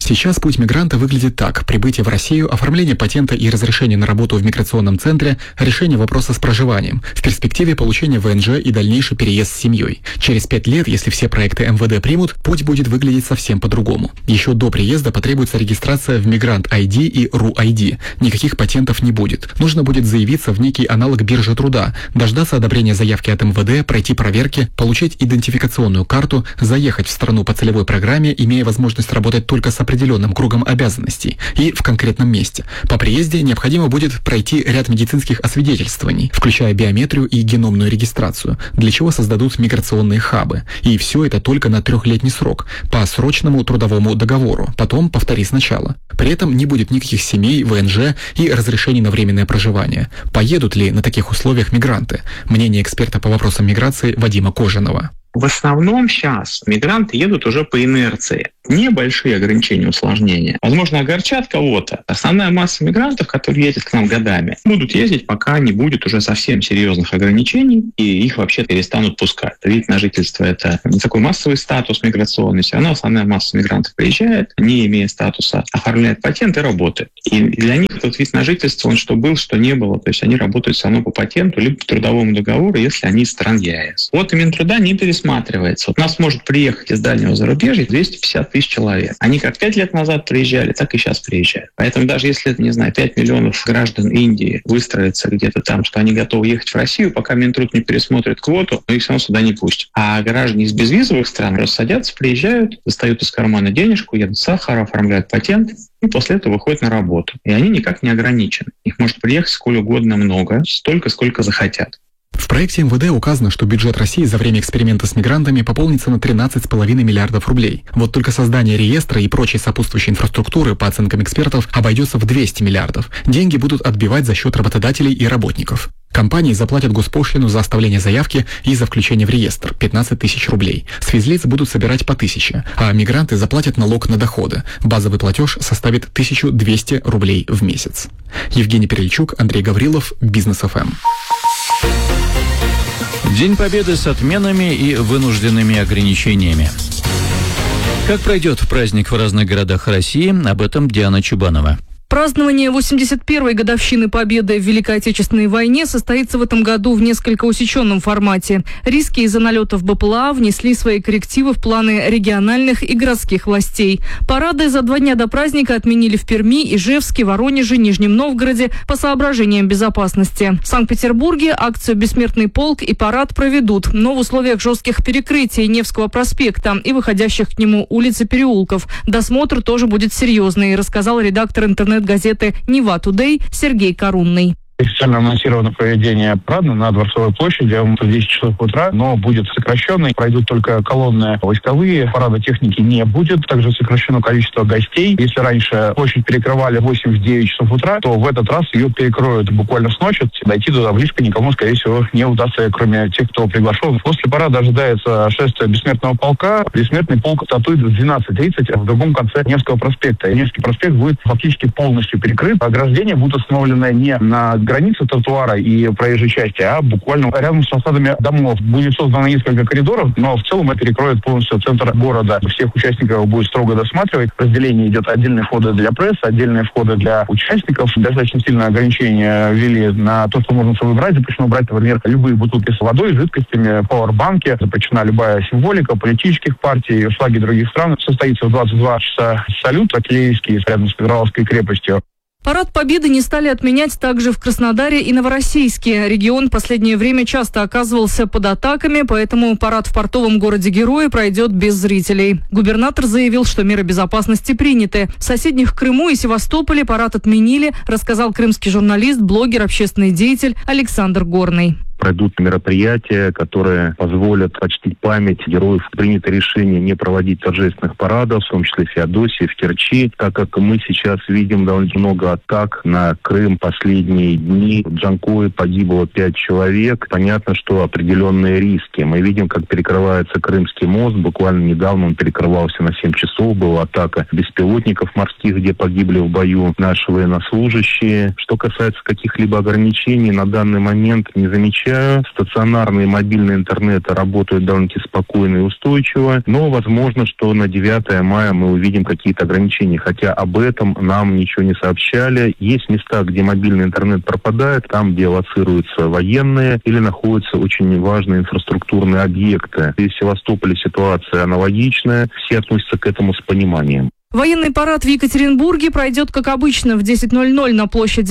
S22: Сейчас путь мигранта выглядит так. Прибытие в Россию, оформление патента и разрешение на работу в миграционном центре, решение вопроса с проживанием. В перспективе получение ВНЖ и дальнейший переезд с семьей. Через 5 лет, если все проекты МВД примут, путь будет выглядеть совсем по-другому. Еще до приезда потребуется регистрация в Мигрант ID и РУ-ID. Никаких патентов не будет. Нужно будет заявиться в некий аналог биржи труда, дождаться одобрения заявки от МВД, пройти проверки, получить идентификационную карту, заехать в страну по целевой программе, имея возможность работать только с определенным кругом обязанностей и в конкретном месте. По приезде необходимо будет пройти ряд медицинских освидетельствований, включая биометрию и геномную регистрацию, для чего создадут миграционные хабы. И все это только на 3-летний срок, по срочному трудовому договору, потом повтори сначала. При этом не будет никаких семей, ВНЖ и разрешений на временное проживание. Поедут ли на таких условиях мигранты? Мнение эксперта по вопросам миграции Вадима Кожаного.
S3: В основном сейчас мигранты едут уже по инерции. Небольшие ограничения, усложнения, возможно, огорчат кого-то. Основная масса мигрантов, которые ездят к нам годами, будут ездить, пока не будет уже совсем серьезных ограничений, и их вообще перестанут пускать. Вид на жительство — это не такой массовый статус миграционный, все равно основная масса мигрантов приезжает, не имея статуса, оформляет патент и работает. И для них этот вид на жительство, он что был, что не было. То есть они работают все равно по патенту, либо по трудовому договору, если они из стран ЕАЭС. Вот и Минтруда не пересматривается. Вот у нас может приехать из дальнего зарубежья 250 тысяч человек. Они как 5 лет назад приезжали, так и сейчас приезжают. Поэтому даже если, 5 миллионов граждан Индии выстроятся где-то там, что они готовы ехать в Россию, пока Минтруд не пересмотрит квоту, их все равно сюда не пустят. А граждане из безвизовых стран просто садятся, приезжают, достают из кармана денежку, едут в Сахара, оформляют патент, и после этого выходят на работу. И они никак не ограничены. Их может приехать сколь угодно много, столько, сколько захотят.
S22: В проекте МВД указано, что бюджет России за время эксперимента с мигрантами пополнится на 13,5 миллиардов рублей. Вот только создание реестра и прочей сопутствующей инфраструктуры, по оценкам экспертов, обойдется в 200 миллиардов. Деньги будут отбивать за счет работодателей и работников. Компании заплатят госпошлину за оставление заявки и за включение в реестр – 15 тысяч рублей. С физлиц будут собирать по 1000, а мигранты заплатят налог на доходы. Базовый платеж составит 1200 рублей в месяц. Евгений Перельчук, Андрей Гаврилов, Бизнес ФМ.
S4: День Победы с отменами и вынужденными ограничениями. Как пройдет праздник в разных городах России, об этом Диана Чубанова.
S5: Празднование 81-й годовщины Победы в Великой Отечественной войне состоится в этом году в несколько усеченном формате. Риски из-за налетов БПЛА внесли свои коррективы в планы региональных и городских властей. Парады за 2 дня до праздника отменили в Перми, Ижевске, Воронеже, Нижнем Новгороде по соображениям безопасности. В Санкт-Петербурге акцию «Бессмертный полк» и парад проведут, но в условиях жестких перекрытий Невского проспекта и выходящих к нему улиц и переулков. Досмотр тоже будет серьезный, рассказал редактор интернет-газеты «Нева Тудей» Сергей Корунный.
S7: Официально анонсировано проведение парада на Дворцовой площади в 10 часов утра, но будет сокращенный. Пройдут только колонны войсковые, парада техники не будет. Также сокращено количество гостей. Если раньше площадь перекрывали 8-9 часов утра, то в этот раз ее перекроют буквально с ночи. Дойти туда близко никому, скорее всего, не удастся, кроме тех, кто приглашен. После парада ожидается шествие Бессмертного полка. Бессмертный полк стартует в 12:30 в другом конце Невского проспекта. Невский проспект будет фактически полностью перекрыт. Ограждения будут установлены не на границы тротуара и проезжей части, а буквально рядом с фасадами домов. Будет создано несколько коридоров, но в целом это перекроет полностью центр города. Всех участников будет строго досматривать. Разделение идет: отдельные входы для прессы, отдельные входы для участников. Достаточно сильное ограничение ввели на то, что можно с собой брать. Запрещено брать, например, любые бутылки с водой, жидкостями, пауэрбанки. Запрещена любая символика политических партий, флаги других стран. Состоится в 22 часа салют артиллерийский рядом с Петропавловской крепостью.
S5: Парад Победы не стали отменять также в Краснодаре и Новороссийске. Регион в последнее время часто оказывался под атаками, поэтому парад в портовом городе-герое пройдет без зрителей. Губернатор заявил, что меры безопасности приняты. В соседних Крыму и Севастополе парад отменили, рассказал крымский журналист, блогер, общественный деятель Александр Горный.
S24: Пройдут мероприятия, которые позволят почтить память героев. Принято решение не проводить торжественных парадов, в том числе в Феодосии, в Керчи, так как мы сейчас видим довольно много атак на Крым последние дни. В Джанкое погибло 5 человек. Понятно, что определенные риски. Мы видим, как перекрывается Крымский мост. Буквально недавно он перекрывался на 7 часов. Была атака беспилотников морских, где погибли в бою наши военнослужащие. Что касается каких-либо ограничений, на данный момент не замечаю. мая. Стационарные мобильные интернеты работают довольно-таки спокойно и устойчиво. Но возможно, что на 9 мая мы увидим какие-то ограничения. Хотя об этом нам ничего не сообщали. Есть места, где мобильный интернет пропадает, там, где лоцируются военные или находятся очень важные инфраструктурные объекты. И в Севастополе ситуация аналогичная. Все относятся к этому с пониманием.
S5: Военный парад в Екатеринбурге пройдет, как обычно, в 10:00 на площади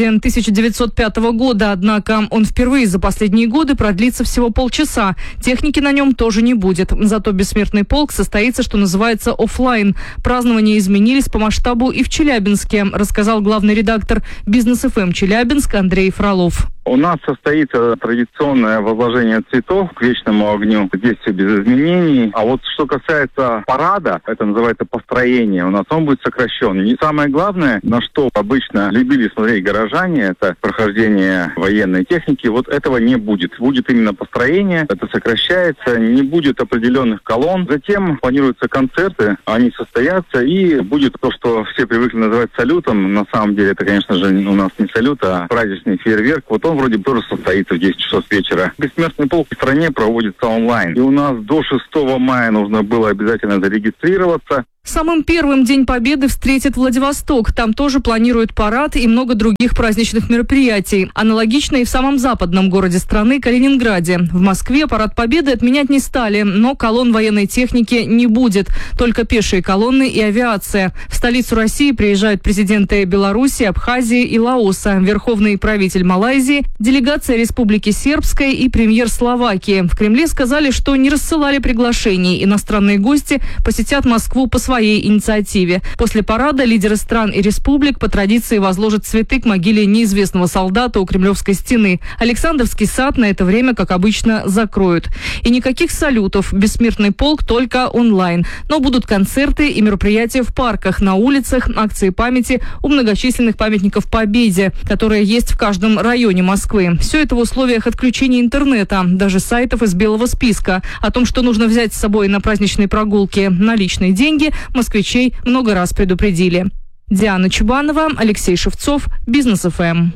S5: 1905 года. Однако он впервые за последние годы продлится всего полчаса. Техники на нем тоже не будет. Зато бессмертный полк состоится, что называется, офлайн. Празднования изменились по масштабу и в Челябинске, рассказал главный редактор «Бизнес ФМ» Челябинск Андрей Фролов.
S9: У нас состоится традиционное возложение цветов к вечному огню. Здесь все без изменений. А вот что касается парада, это называется построение, у нас он будет сокращен. И самое главное, на что обычно любили смотреть горожане, это прохождение военной техники. Вот этого не будет. Будет именно построение, это сокращается, не будет определенных колонн. Затем планируются концерты, они состоятся, и будет то, что все привыкли называть салютом. На самом деле это, конечно же, у нас не салют, а праздничный фейерверк. Вот он вроде тоже состоится в 10 часов вечера. Бессмертный полк в стране проводится онлайн. И у нас до 6 мая нужно было обязательно зарегистрироваться.
S5: Самым первым День Победы встретит Владивосток. Там тоже планируют парад и много других праздничных мероприятий. Аналогично и в самом западном городе страны, Калининграде. В Москве парад Победы отменять не стали, но колонн военной техники не будет. Только пешие колонны и авиация. В столицу России приезжают президенты Беларуси, Абхазии и Лаоса, верховный правитель Малайзии, делегация Республики Сербской и премьер Словакии. В Кремле сказали, что не рассылали приглашений. Иностранные гости посетят Москву по своей инициативе. После парада лидеры стран и республик по традиции возложат цветы к могиле неизвестного солдата у Кремлевской стены. Александровский сад на это время, как обычно, закроют. И никаких салютов. Бессмертный полк только онлайн. Но будут концерты и мероприятия в парках, на улицах, акции памяти у многочисленных памятников Победе, которые есть в каждом районе Москвы. Все это в условиях отключения интернета, даже сайтов из белого списка. О том, что нужно взять с собой на праздничные прогулки наличные деньги, москвичей много раз предупредили. Диана Чубанова, Алексей Шевцов, Бизнес ФМ.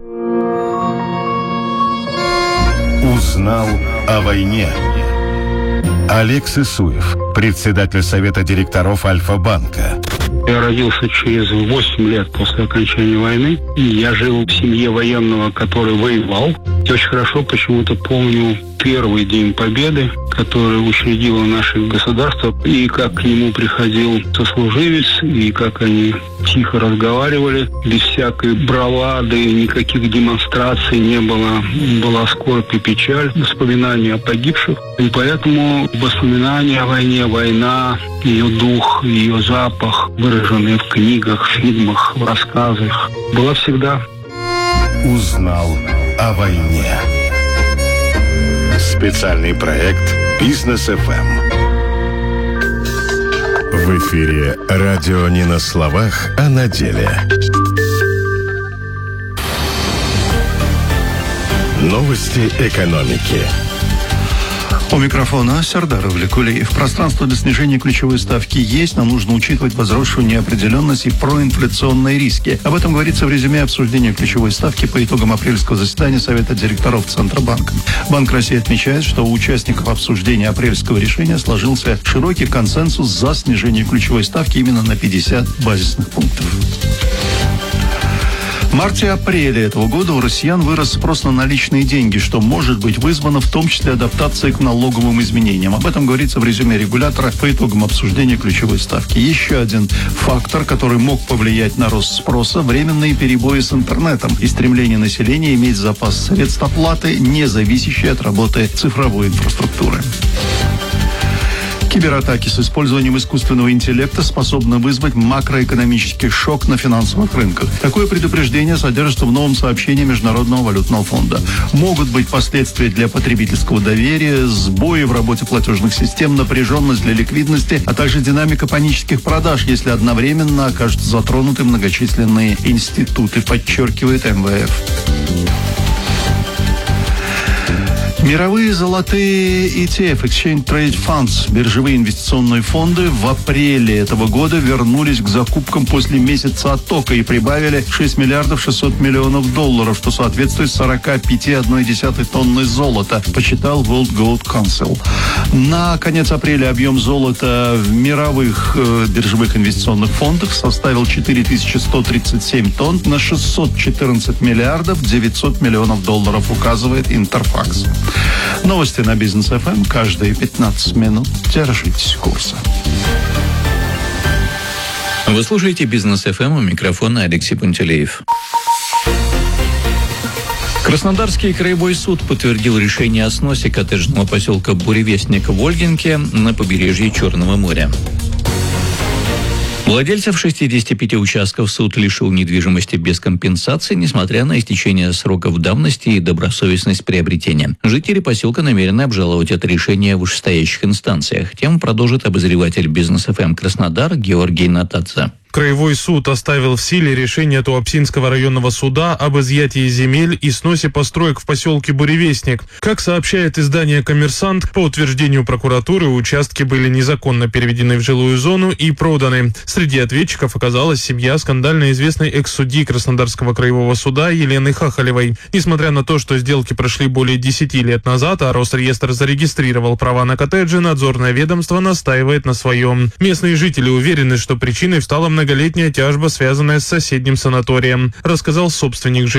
S6: Узнал о войне. Олег Сысуев, председатель совета директоров Альфа-банка.
S10: Я родился через 8 лет после окончания войны. И я жил в семье военного, который воевал. Я очень хорошо почему-то помню первый День Победы, который учредило наше государство, и как к нему приходил сослуживец, и как они тихо разговаривали, без всякой бравады, никаких демонстраций не было. Была скорбь и печаль, воспоминания о погибших. И поэтому воспоминания о войне, война, ее дух, ее запах, выраженные в книгах, фильмах, в рассказах, была всегда.
S6: Узнал о войне. Специальный проект «Бизнес ФМ». В эфире радио не на словах, а на деле. Новости экономики.
S8: У микрофона Сердар Влекулиев. Пространство для снижения ключевой ставки есть, но нужно учитывать возросшую неопределенность и проинфляционные риски. Об этом говорится в резюме обсуждения ключевой ставки по итогам апрельского заседания Совета директоров Центробанка. Банк России отмечает, что у участников обсуждения апрельского решения сложился широкий консенсус за снижение ключевой ставки именно на 50 базисных пунктов. В марте-апреле этого года у россиян вырос спрос на наличные деньги, что может быть вызвано в том числе адаптацией к налоговым изменениям. Об этом говорится в резюме регулятора по итогам обсуждения ключевой ставки. Еще один фактор, который мог повлиять на рост спроса – временные перебои с интернетом и стремление населения иметь запас средств оплаты, не зависящие от работы цифровой инфраструктуры. Кибератаки с использованием искусственного интеллекта способны вызвать макроэкономический шок на финансовых рынках. Такое предупреждение содержится в новом сообщении Международного валютного фонда. Могут быть последствия для потребительского доверия, сбои в работе платежных систем, напряженность для ликвидности, а также динамика панических продаж, если одновременно окажутся затронуты многочисленные институты, подчеркивает МВФ. Мировые золотые ETF, Exchange Trade Funds, биржевые инвестиционные фонды в апреле этого года вернулись к закупкам после месяца оттока и прибавили 6 миллиардов 600 миллионов долларов, что соответствует 45,1 тонны золота, посчитал World Gold Council. На конец апреля объем золота в мировых биржевых инвестиционных фондах составил 4137 тонн на 614 миллиардов 900 миллионов долларов, указывает Интерфакс. Новости на Бизнес ФМ каждые 15 минут. Держитесь курса.
S4: Вы слушаете Бизнес ФМ, у микрофона Алексей Пантелеев. Краснодарский краевой суд подтвердил решение о сносе коттеджного поселка Буревестник в Ольгинке на побережье Черного моря. Владельцев 65 участков суд лишил недвижимости без компенсации, несмотря на истечение сроков давности и добросовестность приобретения. Жители поселка намерены обжаловать это решение в вышестоящих инстанциях. Тему продолжит обозреватель Бизнес ФМ Краснодар Георгий Натадзе.
S11: Краевой суд оставил в силе решение Туапсинского районного суда об изъятии земель и сносе построек в поселке Буревестник. Как сообщает издание «Коммерсант», по утверждению прокуратуры, участки были незаконно переведены в жилую зону и проданы. Среди ответчиков оказалась семья скандально известной экс-судьи Краснодарского краевого суда Елены Хахалевой. Несмотря на то, что сделки прошли более 10 лет назад, а Росреестр зарегистрировал права на коттеджи, надзорное ведомство настаивает на своем. Местные жители уверены, что причиной стала многолетняя тяжба, связанная с соседним санаторием, рассказал собственник жилища.